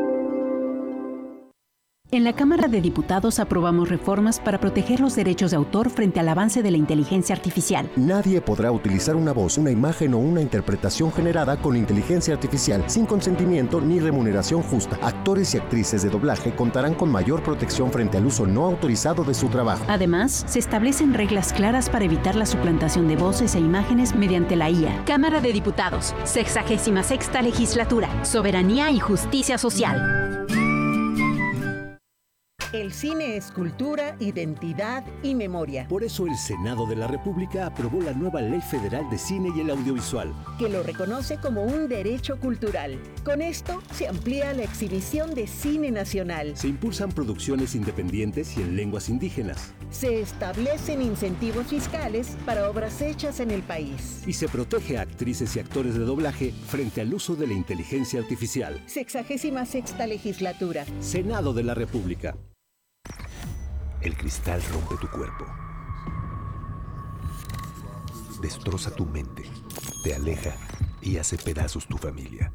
En la Cámara de Diputados aprobamos reformas para proteger los derechos de autor frente al avance de la inteligencia artificial. Nadie podrá utilizar una voz, una imagen o una interpretación generada con inteligencia artificial sin consentimiento ni remuneración justa. Actores y actrices de doblaje contarán con mayor protección frente al uso no autorizado de su trabajo. Además, se establecen reglas claras para evitar la suplantación de voces e imágenes mediante la I A. Cámara de Diputados, sexagésima sexta legislatura, soberanía y justicia social. El cine es cultura, identidad y memoria. Por eso el Senado de la República aprobó la nueva Ley Federal de Cine y el Audiovisual, que lo reconoce como un derecho cultural. Con esto se amplía la exhibición de cine nacional. Se impulsan producciones independientes y en lenguas indígenas. Se establecen incentivos fiscales para obras hechas en el país. Y se protege a actrices y actores de doblaje frente al uso de la inteligencia artificial. Sexagésima sexta legislatura. Senado de la República. El cristal rompe tu cuerpo. Destroza tu mente, te aleja y hace pedazos tu familia.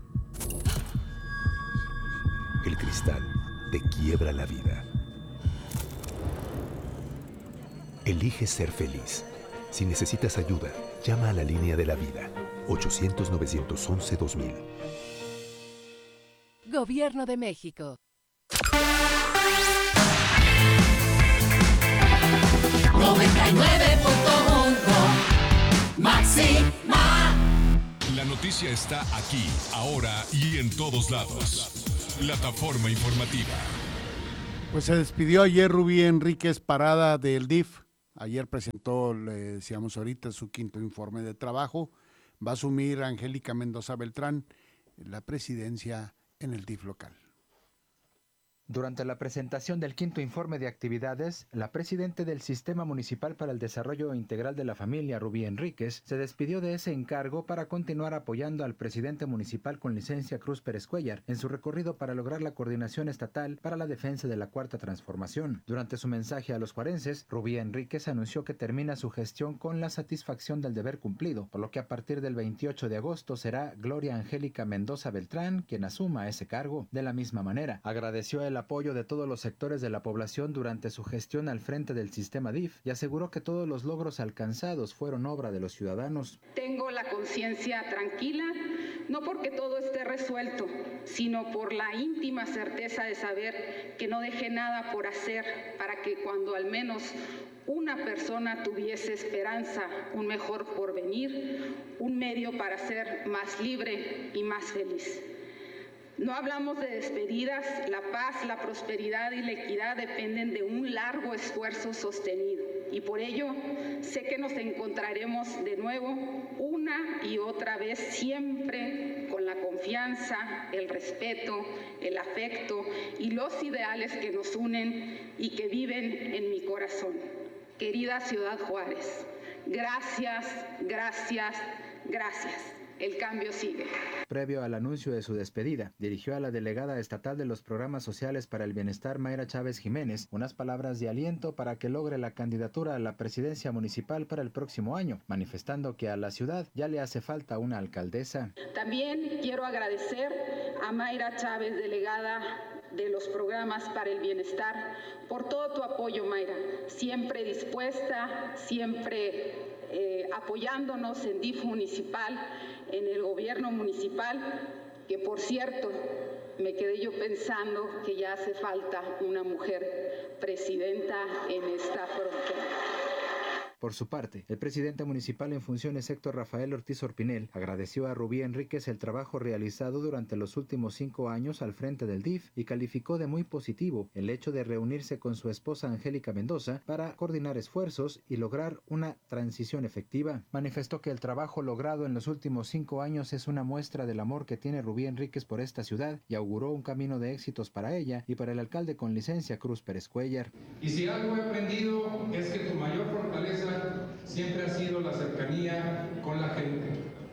El cristal te quiebra la vida. Elige ser feliz. Si necesitas ayuda, llama a la línea de la vida. ochocientos, novecientos once, dos mil. Gobierno de México. noventa y nueve punto uno Máxima. La noticia está aquí, ahora y en todos lados. Plataforma informativa. Pues se despidió ayer Rubí Enríquez Parada del D I F. Ayer presentó, le decíamos ahorita, su quinto informe de trabajo. Va a asumir Angélica Mendoza Beltrán la presidencia en el D I F local. Durante la presentación del quinto informe de actividades, la presidenta del Sistema Municipal para el Desarrollo Integral de la Familia, Rubí Enríquez, se despidió de ese encargo para continuar apoyando al presidente municipal con licencia Cruz Pérez Cuéllar en su recorrido para lograr la coordinación estatal para la defensa de la Cuarta Transformación. Durante su mensaje a los juarenses, Rubí Enríquez anunció que termina su gestión con la satisfacción del deber cumplido, por lo que a partir del veintiocho de agosto será Gloria Angélica Mendoza Beltrán quien asuma ese cargo. De la misma manera, agradeció el apoyo de todos los sectores de la población durante su gestión al frente del sistema D I F y aseguró que todos los logros alcanzados fueron obra de los ciudadanos. Tengo la conciencia tranquila, no porque todo esté resuelto, sino por la íntima certeza de saber que no dejé nada por hacer para que cuando al menos una persona tuviese esperanza, un mejor porvenir, un medio para ser más libre y más feliz. No hablamos de despedidas, la paz, la prosperidad y la equidad dependen de un largo esfuerzo sostenido. Y por ello, sé que nos encontraremos de nuevo una y otra vez, siempre con la confianza, el respeto, el afecto y los ideales que nos unen y que viven en mi corazón. Querida Ciudad Juárez, gracias, gracias, gracias. El cambio sigue. Previo al anuncio de su despedida, dirigió a la delegada estatal de los programas sociales para el bienestar, Mayra Chávez Jiménez, unas palabras de aliento para que logre la candidatura a la presidencia municipal para el próximo año, manifestando que a la ciudad ya le hace falta una alcaldesa. También quiero agradecer a Mayra Chávez, delegada de los programas para el bienestar, por todo tu apoyo, Mayra, siempre dispuesta, siempre eh, apoyándonos en D I F municipal, en el gobierno municipal, que por cierto, me quedé yo pensando que ya hace falta una mujer presidenta en esta frontera. Por su parte, el presidente municipal en funciones, Héctor Rafael Ortiz Orpinel, agradeció a Rubí Enríquez el trabajo realizado durante los últimos cinco años al frente del D I F y calificó de muy positivo el hecho de reunirse con su esposa Angélica Mendoza para coordinar esfuerzos y lograr una transición efectiva. Manifestó que el trabajo logrado en los últimos cinco años es una muestra del amor que tiene Rubí Enríquez por esta ciudad y auguró un camino de éxitos para ella y para el alcalde con licencia, Cruz Pérez Cuéllar. Y si algo he aprendido es que tu mayor fortaleza siempre ha sido la cercanía con la gente.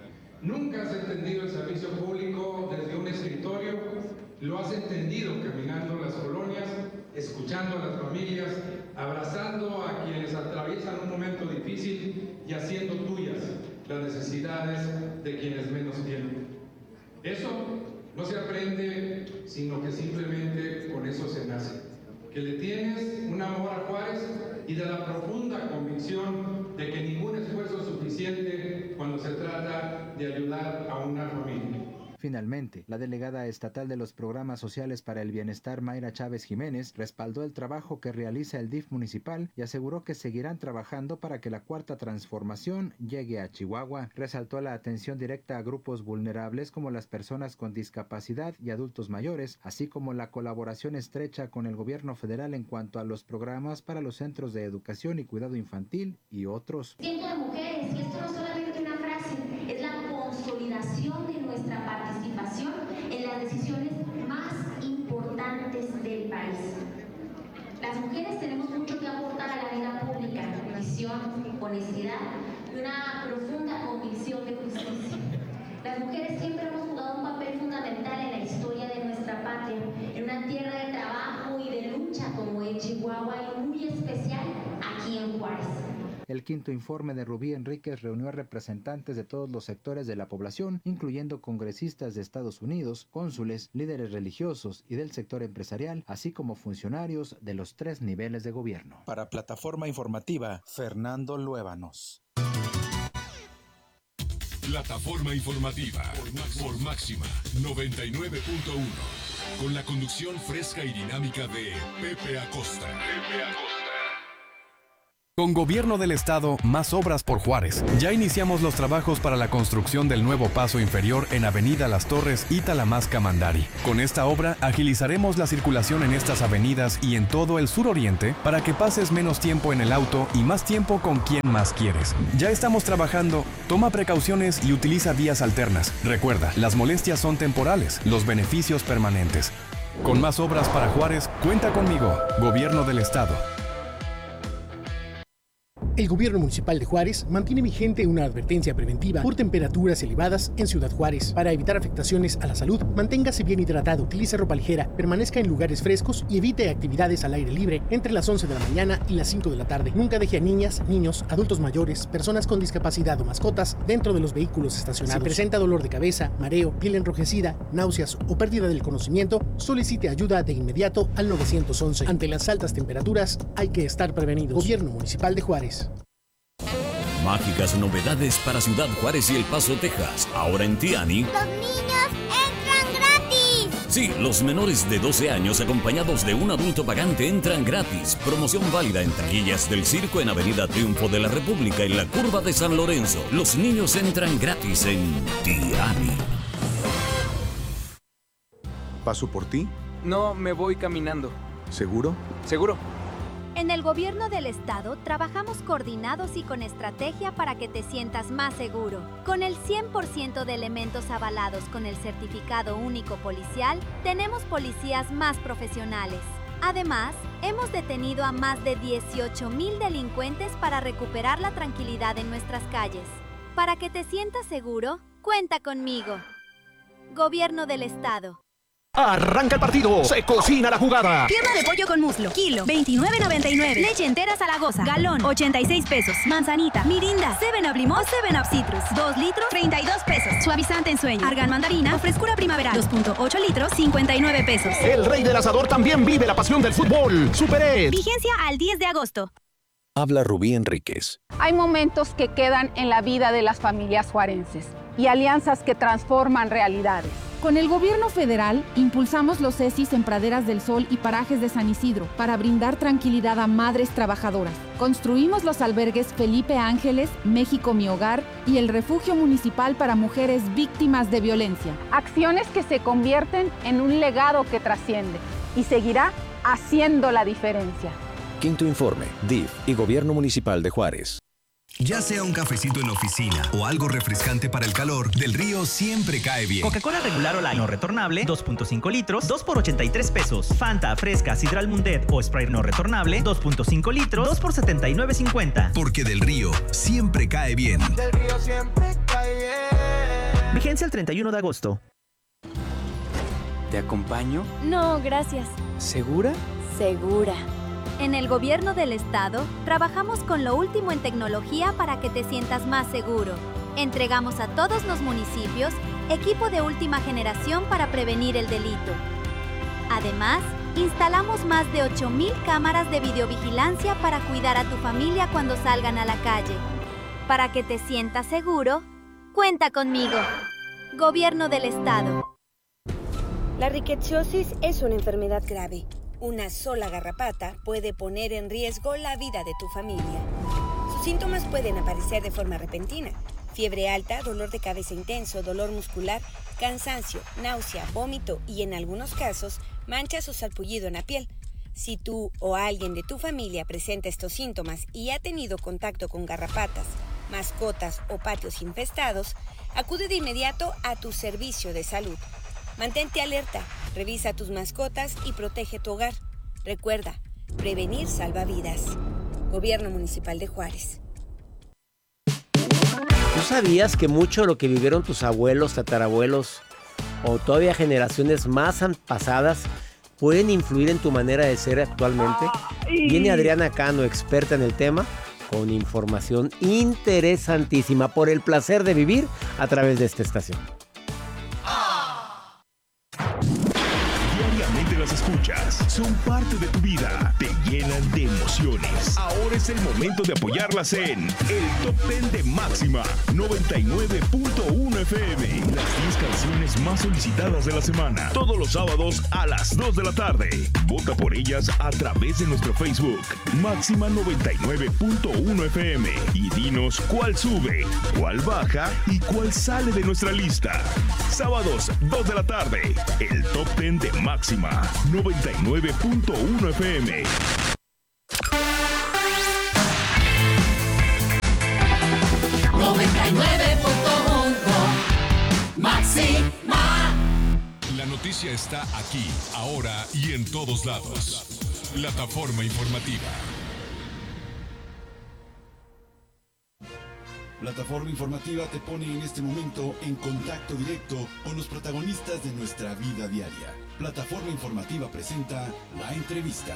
Nunca has entendido el servicio público desde un escritorio, lo has entendido caminando las colonias, escuchando a las familias, abrazando a quienes atraviesan un momento difícil y haciendo tuyas las necesidades de quienes menos tienen. Eso no se aprende, sino que simplemente con eso se nace. Que le tienes un amor a Juárez y de la profunda convicción de que ningún esfuerzo es suficiente cuando se trata de ayudar a una familia. Finalmente, la delegada estatal de los programas sociales para el bienestar, Mayra Chávez Jiménez, respaldó el trabajo que realiza el D I F municipal y aseguró que seguirán trabajando para que la Cuarta Transformación llegue a Chihuahua. Resaltó la atención directa a grupos vulnerables como las personas con discapacidad y adultos mayores, así como la colaboración estrecha con el gobierno federal en cuanto a los programas para los centros de educación y cuidado infantil y otros. Tiempo de mujeres, y esto no es solamente una frase, es la consolidación de nuestra participación en las decisiones más importantes del país. Las mujeres tenemos mucho que aportar a la vida pública, visión, honestidad y una profunda convicción de justicia. Las mujeres siempre hemos jugado un papel fundamental en la historia de nuestra patria, en una tierra de trabajo y de lucha como es Chihuahua y muy especial aquí en Juárez. El quinto informe de Rubí Enríquez reunió a representantes de todos los sectores de la población, incluyendo congresistas de Estados Unidos, cónsules, líderes religiosos y del sector empresarial, así como funcionarios de los tres niveles de gobierno. Para Plataforma Informativa, Fernando Luébanos. Plataforma Informativa por Máxima noventa y nueve punto uno, con la conducción fresca y dinámica de Pepe Acosta. Pepe Acosta. Con Gobierno del Estado, más obras por Juárez. Ya iniciamos los trabajos para la construcción del nuevo paso inferior en Avenida Las Torres y Talamasca-Mandari. Con esta obra, agilizaremos la circulación en estas avenidas y en todo el suroriente para que pases menos tiempo en el auto y más tiempo con quien más quieres. Ya estamos trabajando. Toma precauciones y utiliza vías alternas. Recuerda, las molestias son temporales, los beneficios permanentes. Con más obras para Juárez, cuenta conmigo. Gobierno del Estado. El Gobierno Municipal de Juárez mantiene vigente una advertencia preventiva por temperaturas elevadas en Ciudad Juárez. Para evitar afectaciones a la salud, manténgase bien hidratado, utilice ropa ligera, permanezca en lugares frescos y evite actividades al aire libre entre las once de la mañana y las cinco de la tarde. Nunca deje a niñas, niños, adultos mayores, personas con discapacidad o mascotas dentro de los vehículos estacionados. Si presenta dolor de cabeza, mareo, piel enrojecida, náuseas o pérdida del conocimiento, solicite ayuda de inmediato al nueve once. Ante las altas temperaturas, hay que estar prevenidos. Gobierno Municipal de Juárez. Mágicas novedades para Ciudad Juárez y El Paso, Texas. Ahora en Tiani. ¡Los niños entran gratis! Sí, los menores de doce años acompañados de un adulto pagante entran gratis. Promoción válida en taquillas del circo en Avenida Triunfo de la República en la curva de San Lorenzo. Los niños entran gratis en Tiani. ¿Paso por ti? No, me voy caminando. ¿Seguro? ¿Seguro? En el Gobierno del Estado trabajamos coordinados y con estrategia para que te sientas más seguro. Con el cien por ciento de elementos avalados con el Certificado Único Policial, tenemos policías más profesionales. Además, hemos detenido a más de dieciocho mil delincuentes para recuperar la tranquilidad en nuestras calles. Para que te sientas seguro, cuenta conmigo. Gobierno del Estado. Arranca el partido, se cocina la jugada. Pierna de pollo con muslo, kilo, veintinueve noventa y nueve. Leche entera Zaragoza, galón, ochenta y seis pesos. Manzanita, Mirinda, seven up Limón, seven up Citrus, dos litros, treinta y dos pesos. Suavizante en sueño, Argan Mandarina o frescura primaveral, dos punto ocho litros, cincuenta y nueve pesos. El rey del asador también vive la pasión del fútbol. Super Ed. Vigencia al diez de agosto. Habla Rubí Enríquez. Hay momentos que quedan en la vida de las familias juarenses y alianzas que transforman realidades. Con el gobierno federal, impulsamos los C E S Is en Praderas del Sol y parajes de San Isidro para brindar tranquilidad a madres trabajadoras. Construimos los albergues Felipe Ángeles, México Mi Hogar y el refugio municipal para mujeres víctimas de violencia. Acciones que se convierten en un legado que trasciende y seguirá haciendo la diferencia. Quinto informe, D I F y Gobierno Municipal de Juárez. Ya sea un cafecito en la oficina o algo refrescante para el calor, Del Río siempre cae bien. Coca-Cola regular o light no retornable, dos punto cinco litros, dos por ochenta y tres pesos. Fanta, Fresca, Sidral Mundet o Sprite no retornable, dos punto cinco litros, dos por setenta y nueve cincuenta. Porque Del Río siempre cae bien. Del Río siempre cae bien. Vigencia el treinta y uno de agosto. ¿Te acompaño? No, gracias. ¿Segura? Segura. En el Gobierno del Estado, trabajamos con lo último en tecnología para que te sientas más seguro. Entregamos a todos los municipios equipo de última generación para prevenir el delito. Además, instalamos más de ocho mil cámaras de videovigilancia para cuidar a tu familia cuando salgan a la calle. Para que te sientas seguro, cuenta conmigo. Gobierno del Estado. La riqueciosis es una enfermedad grave. Una sola garrapata puede poner en riesgo la vida de tu familia. Sus síntomas pueden aparecer de forma repentina. Fiebre alta, dolor de cabeza intenso, dolor muscular, cansancio, náusea, vómito y en algunos casos, manchas o salpullido en la piel. Si tú o alguien de tu familia presenta estos síntomas y ha tenido contacto con garrapatas, mascotas o patios infestados, acude de inmediato a tu servicio de salud. Mantente alerta, revisa a tus mascotas y protege tu hogar. Recuerda, prevenir salva vidas. Gobierno Municipal de Juárez. sabías que mucho de lo que vivieron tus abuelos, tatarabuelos o todavía generaciones más pasadas pueden influir en tu manera de ser actualmente? Ay. Viene Adriana Cano, experta en el tema, con información interesantísima por el placer de vivir a través de esta estación. Diariamente las escuchas, son parte de tu vida, te llenan de emociones. Ahora es el momento de apoyarlas en el Top Ten de Máxima noventa y nueve punto uno F M. Las diez canciones más solicitadas de la semana, todos los sábados a las dos de la tarde. Vota por ellas a través de nuestro Facebook, Máxima noventa y nueve punto uno F M. Y dinos cuál sube, cuál baja y cuál sale de nuestra lista. Sábados, dos de la tarde, el Top Ten de Máxima noventa y nueve punto uno F M. noventa y nueve punto uno Máxima. La noticia está aquí, ahora y en todos lados. Plataforma informativa. Plataforma Informativa te pone en este momento en contacto directo con los protagonistas de nuestra vida diaria. Plataforma Informativa presenta La Entrevista.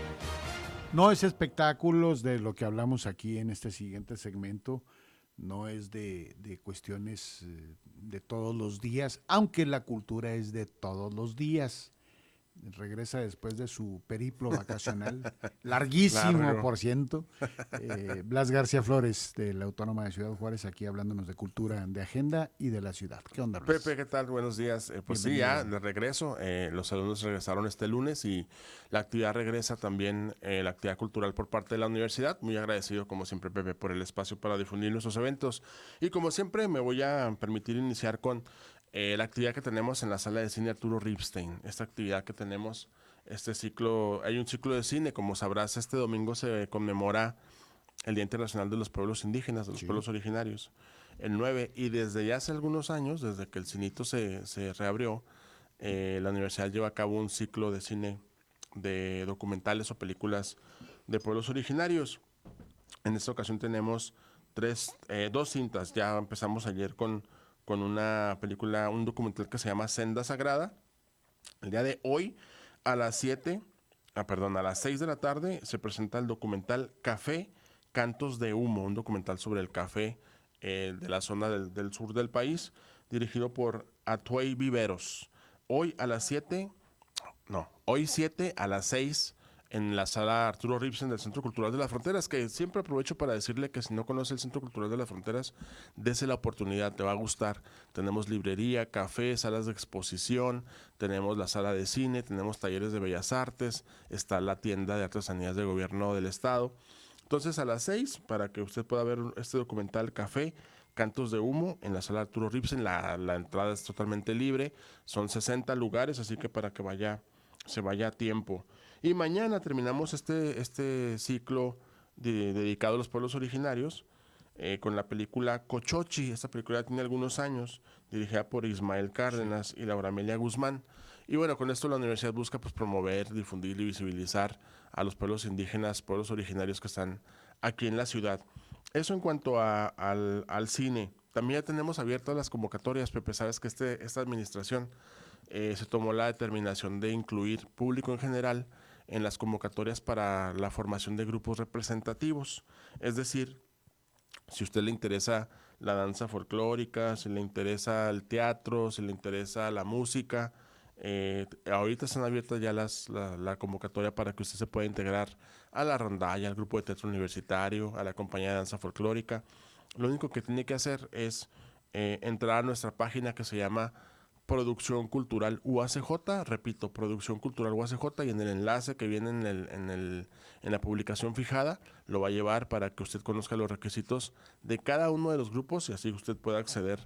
No es espectáculos de lo que hablamos aquí en este siguiente segmento, no es de, de cuestiones de todos los días, aunque la cultura es de todos los días. Regresa después de su periplo vacacional, larguísimo, Largo. por ciento. Eh, Blas García Flores, de la Autónoma de Ciudad Juárez, aquí hablándonos de cultura, de agenda y de la ciudad. ¿Qué onda, Blas? Pepe, ¿qué tal? Buenos días. Eh, pues sí, ya de regreso. Eh, los alumnos regresaron este lunes y la actividad regresa también, eh, la actividad cultural por parte de la universidad. Muy agradecido, como siempre, Pepe, por el espacio para difundir nuestros eventos. Y como siempre, me voy a permitir iniciar con Eh, la actividad que tenemos en la sala de cine Arturo Ripstein. Esta actividad que tenemos, este ciclo, hay un ciclo de cine, como sabrás, este domingo se conmemora el Día Internacional de los Pueblos Indígenas, de los Sí. pueblos originarios, el nueve, y desde ya hace algunos años, desde que el cinito se, se reabrió, eh, la universidad lleva a cabo un ciclo de cine de documentales o películas de pueblos originarios. En esta ocasión tenemos tres, eh, dos cintas, ya empezamos ayer con con una película, un documental que se llama Senda Sagrada. El día de hoy, a las siete, ah, perdón, a las seis de la tarde, se presenta el documental Café, Cantos de Humo, un documental sobre el café eh, de la zona del, del sur del país, dirigido por Atuey Viveros. Hoy a las siete, no, hoy siete a las seis, en la sala Arturo Ripstein del Centro Cultural de las Fronteras, que siempre aprovecho para decirle que si no conoce el Centro Cultural de las Fronteras, dese la oportunidad, te va a gustar. Tenemos librería, café, salas de exposición, tenemos la sala de cine, tenemos talleres de bellas artes, está la tienda de artesanías del gobierno del estado. Entonces a las seis, para que usted pueda ver este documental Café, Cantos de Humo, en la sala Arturo Ripstein, la, la entrada es totalmente libre, son sesenta lugares, así que para que vaya, se vaya a tiempo. Y mañana terminamos este, este ciclo de, dedicado a los pueblos originarios eh, con la película Cochochi. Esta película tiene algunos años, dirigida por Ismael Cárdenas y Laura Amelia Guzmán. Y bueno, con esto la universidad busca pues, promover, difundir y visibilizar a los pueblos indígenas, pueblos originarios que están aquí en la ciudad. Eso en cuanto a, al, al cine. También ya tenemos abiertas las convocatorias, Pepe. Sabes que este, esta administración eh, se tomó la determinación de incluir público en general en las convocatorias para la formación de grupos representativos. Es decir, si a usted le interesa la danza folclórica, si le interesa el teatro, si le interesa la música, eh, ahorita están abiertas ya las, la, la convocatoria para que usted se pueda integrar a la rondalla, al grupo de teatro universitario, a la compañía de danza folclórica. Lo único que tiene que hacer es eh, entrar a nuestra página que se llama Producción Cultural U A C J, repito, Producción Cultural U A C J, y en el enlace que viene en, el, en, el, en la publicación fijada, lo va a llevar para que usted conozca los requisitos de cada uno de los grupos y así usted pueda acceder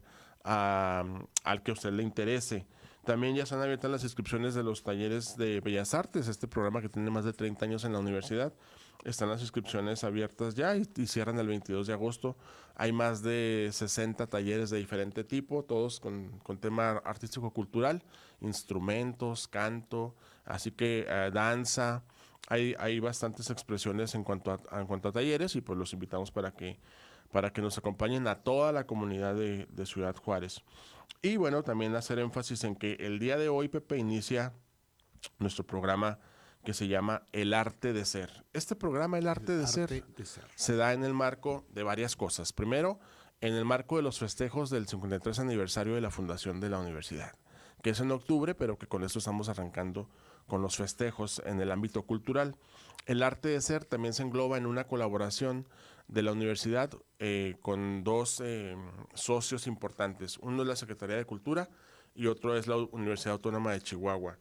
a, al que a usted le interese. También ya están abiertas las inscripciones de los talleres de Bellas Artes, este programa que tiene más de treinta años en la universidad. Están las inscripciones abiertas ya y, y cierran el veintidós de agosto. Hay más de sesenta talleres de diferente tipo, todos con, con tema artístico-cultural, instrumentos, canto, así que eh, danza. Hay, hay bastantes expresiones en cuanto, a, en cuanto a talleres y pues los invitamos para que para que nos acompañen a toda la comunidad de, de Ciudad Juárez. Y bueno, también hacer énfasis en que el día de hoy, Pepe, inicia nuestro programa que se llama El Arte de Ser. Este programa, El Arte, el de, arte ser, de Ser, se da en el marco de varias cosas. Primero, en el marco de los festejos del cincuenta y tres aniversario de la fundación de la universidad, que es en octubre, pero que con esto estamos arrancando con los festejos en el ámbito cultural. El Arte de Ser también se engloba en una colaboración de la universidad eh, con dos eh, socios importantes. Uno es la Secretaría de Cultura y otro es la Universidad Autónoma de Chihuahua.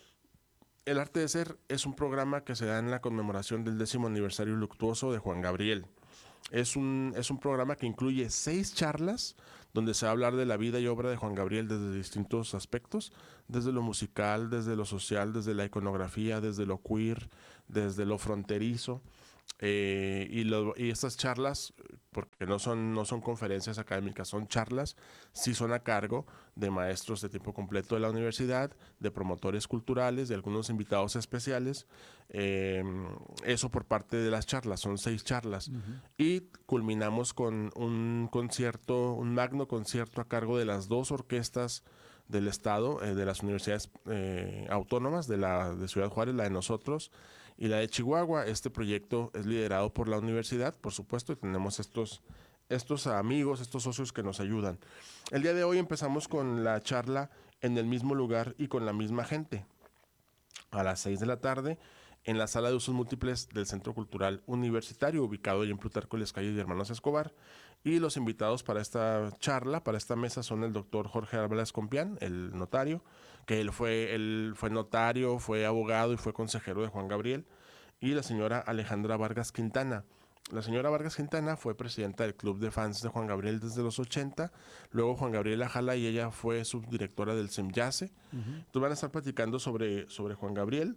El Arte de Ser es un programa que se da en la conmemoración del décimo aniversario luctuoso de Juan Gabriel. Es un, es un programa que incluye seis charlas donde se va a hablar de la vida y obra de Juan Gabriel desde distintos aspectos, desde lo musical, desde lo social, desde la iconografía, desde lo queer, desde lo fronterizo. Eh, y, lo, y estas charlas, porque no son, no son conferencias académicas, son charlas, sí son a cargo de maestros de tiempo completo de la universidad, de promotores culturales, de algunos invitados especiales. Eh, eso por parte de las charlas, son seis charlas. Uh-huh. Y culminamos con un concierto, un magno concierto a cargo de las dos orquestas del estado, eh, de las universidades eh, autónomas de la de Ciudad Juárez, la de nosotros y la de Chihuahua. Este proyecto es liderado por la universidad, por supuesto, y tenemos estos, estos amigos, estos socios que nos ayudan. El día de hoy empezamos con la charla en el mismo lugar y con la misma gente. A las seis de la tarde, en la sala de usos múltiples del Centro Cultural Universitario, ubicado en Plutarco Elías y Hermanos Escobar. Y los invitados para esta charla, para esta mesa, son el doctor Jorge Álvarez Compián, el notario, que él fue, él fue notario, fue abogado y fue consejero de Juan Gabriel, y la señora Alejandra Vargas Quintana. La señora Vargas Quintana fue presidenta del Club de Fans de Juan Gabriel desde los ochenta, luego Juan Gabriel Ajala y ella fue subdirectora del SEMYACE. Uh-huh. Entonces van a estar platicando sobre, sobre Juan Gabriel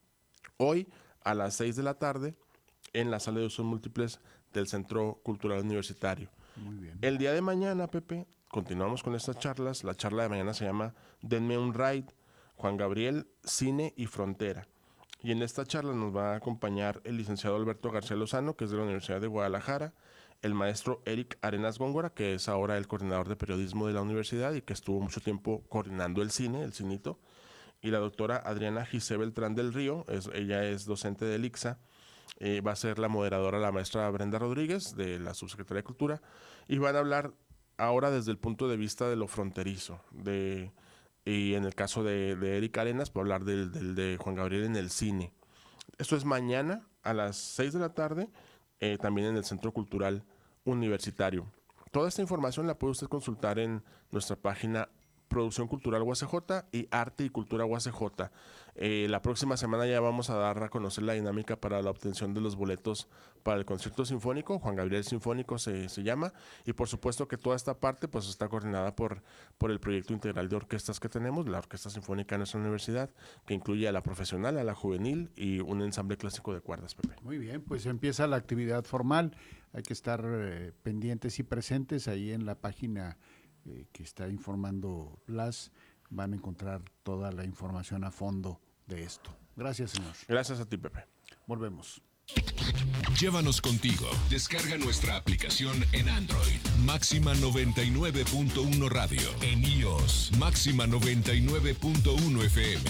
hoy a las seis de la tarde en la sala de usos múltiples del Centro Cultural Universitario. Muy bien. El día de mañana, Pepe, continuamos con estas charlas. La charla de mañana se llama Denme un Ride, Juan Gabriel, Cine y Frontera. Y en esta charla nos va a acompañar el licenciado Alberto García Lozano, que es de la Universidad de Guadalajara, el maestro Eric Arenas Góngora, que es ahora el coordinador de periodismo de la universidad y que estuvo mucho tiempo coordinando el cine, el cinito, y la doctora Adriana Gisé Beltrán del Río, es, ella es docente del I C S A. Eh, va a ser la moderadora la maestra Brenda Rodríguez de la Subsecretaría de Cultura, y van a hablar ahora desde el punto de vista de lo fronterizo, de, y en el caso de, de Eric Arenas, va a hablar del, del de Juan Gabriel en el cine. Esto es mañana a las seis de la tarde, eh, también en el Centro Cultural Universitario. Toda esta información la puede usted consultar en nuestra página Producción Cultural U A C J y Arte y Cultura U A C J. Eh, la próxima semana ya vamos a dar a conocer la dinámica para la obtención de los boletos para el concierto sinfónico, Juan Gabriel Sinfónico se, se llama, y por supuesto que toda esta parte pues está coordinada por, por el proyecto integral de orquestas que tenemos, la Orquesta Sinfónica de nuestra universidad, que incluye a la profesional, a la juvenil y un ensamble clásico de cuerdas, Pepe. Muy bien, pues empieza la actividad formal, hay que estar eh, pendientes y presentes ahí en la página eh, que está informando Blas, van a encontrar toda la información a fondo de esto. Gracias, señor. Gracias a ti, Pepe. Volvemos. Llévanos contigo. Descarga nuestra aplicación en Android. Máxima noventa y nueve punto uno Radio. En iOS. Máxima noventa y nueve punto uno F M.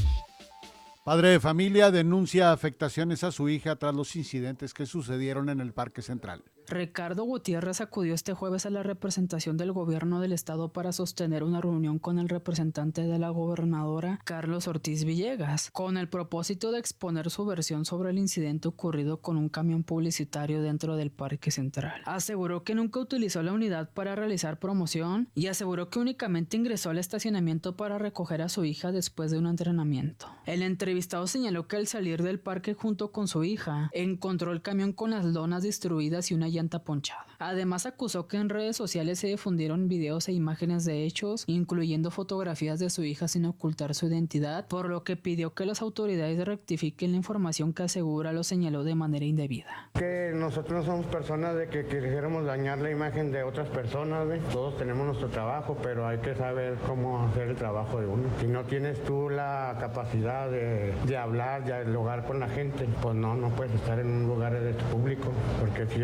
Padre de familia denuncia afectaciones a su hija tras los incidentes que sucedieron en el Parque Central. Ricardo Gutiérrez acudió este jueves a la representación del gobierno del estado para sostener una reunión con el representante de la gobernadora, Carlos Ortiz Villegas, con el propósito de exponer su versión sobre el incidente ocurrido con un camión publicitario dentro del Parque Central. Aseguró que nunca utilizó la unidad para realizar promoción y aseguró que únicamente ingresó al estacionamiento para recoger a su hija después de un entrenamiento. El entrevistado señaló que al salir del parque junto con su hija, encontró el camión con las lonas destruidas y una llanta ponchada. Además, acusó que en redes sociales se difundieron videos e imágenes de hechos, incluyendo fotografías de su hija sin ocultar su identidad, por lo que pidió que las autoridades rectifiquen la información que asegura lo señaló de manera indebida. Que nosotros no somos personas de que quisiéramos dañar la imagen de otras personas, ¿ves? Todos tenemos nuestro trabajo, pero hay que saber cómo hacer el trabajo de uno. Si no tienes tú la capacidad de, de hablar, de dialogar con la gente, pues no, no puedes estar en un lugar de público, porque si él hubiera sido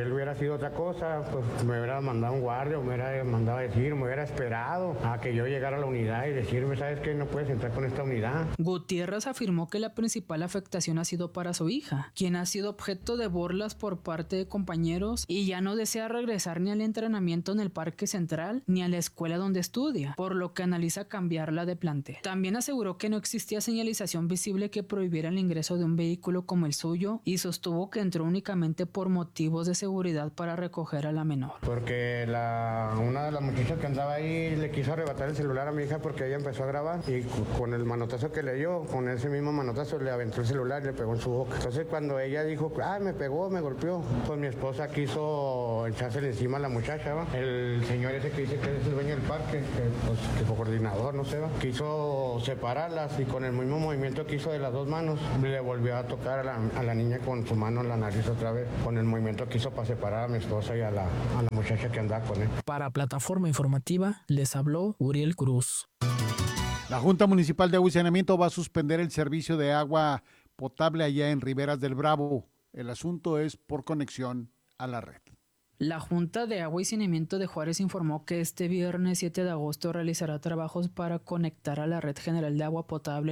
sido otra cosa, pues me hubiera mandado un guardia, o me hubiera mandado a decir, me hubiera esperado a que yo llegara a la unidad y decirme, ¿sabes qué? No puedes entrar con esta unidad. Gutiérrez afirmó que la principal afectación ha sido para su hija, quien ha sido objeto de burlas por parte de compañeros y ya no desea regresar ni al entrenamiento en el Parque Central ni a la escuela donde estudia, por lo que analiza cambiarla de plantel. También aseguró que no existía señalización visible que prohibiera el ingreso de un vehículo como el suyo y sostuvo que entró únicamente por motivos de seguridad para recoger a la menor. Porque la, una de las muchachas que andaba ahí le quiso arrebatar el celular a mi hija porque ella empezó a grabar y con el manotazo que le dio, con ese mismo manotazo le aventó el celular y le pegó en su boca. Entonces cuando ella dijo, ah, me pegó, me golpeó, pues mi esposa quiso echársele encima a la muchacha, ¿va? El señor ese que dice que es el dueño del parque, que, pues, que fue coordinador, no sé, ¿va? Quiso separarlas y con el mismo movimiento que hizo de las dos manos, le volvió a tocar a la, a la niña con su mano en la nariz otra vez, con el movimiento que hizo para separar a mi esposa y a la, a la muchacha que andaba con él. Para Plataforma Informativa les habló Uriel Cruz. La Junta Municipal de Agua y Saneamiento va a suspender el servicio de agua potable allá en Riberas del Bravo. El asunto es por conexión a la red. La Junta de Agua y Saneamiento de Juárez informó que este viernes siete de agosto realizará trabajos para conectar a la Red General de Agua Potable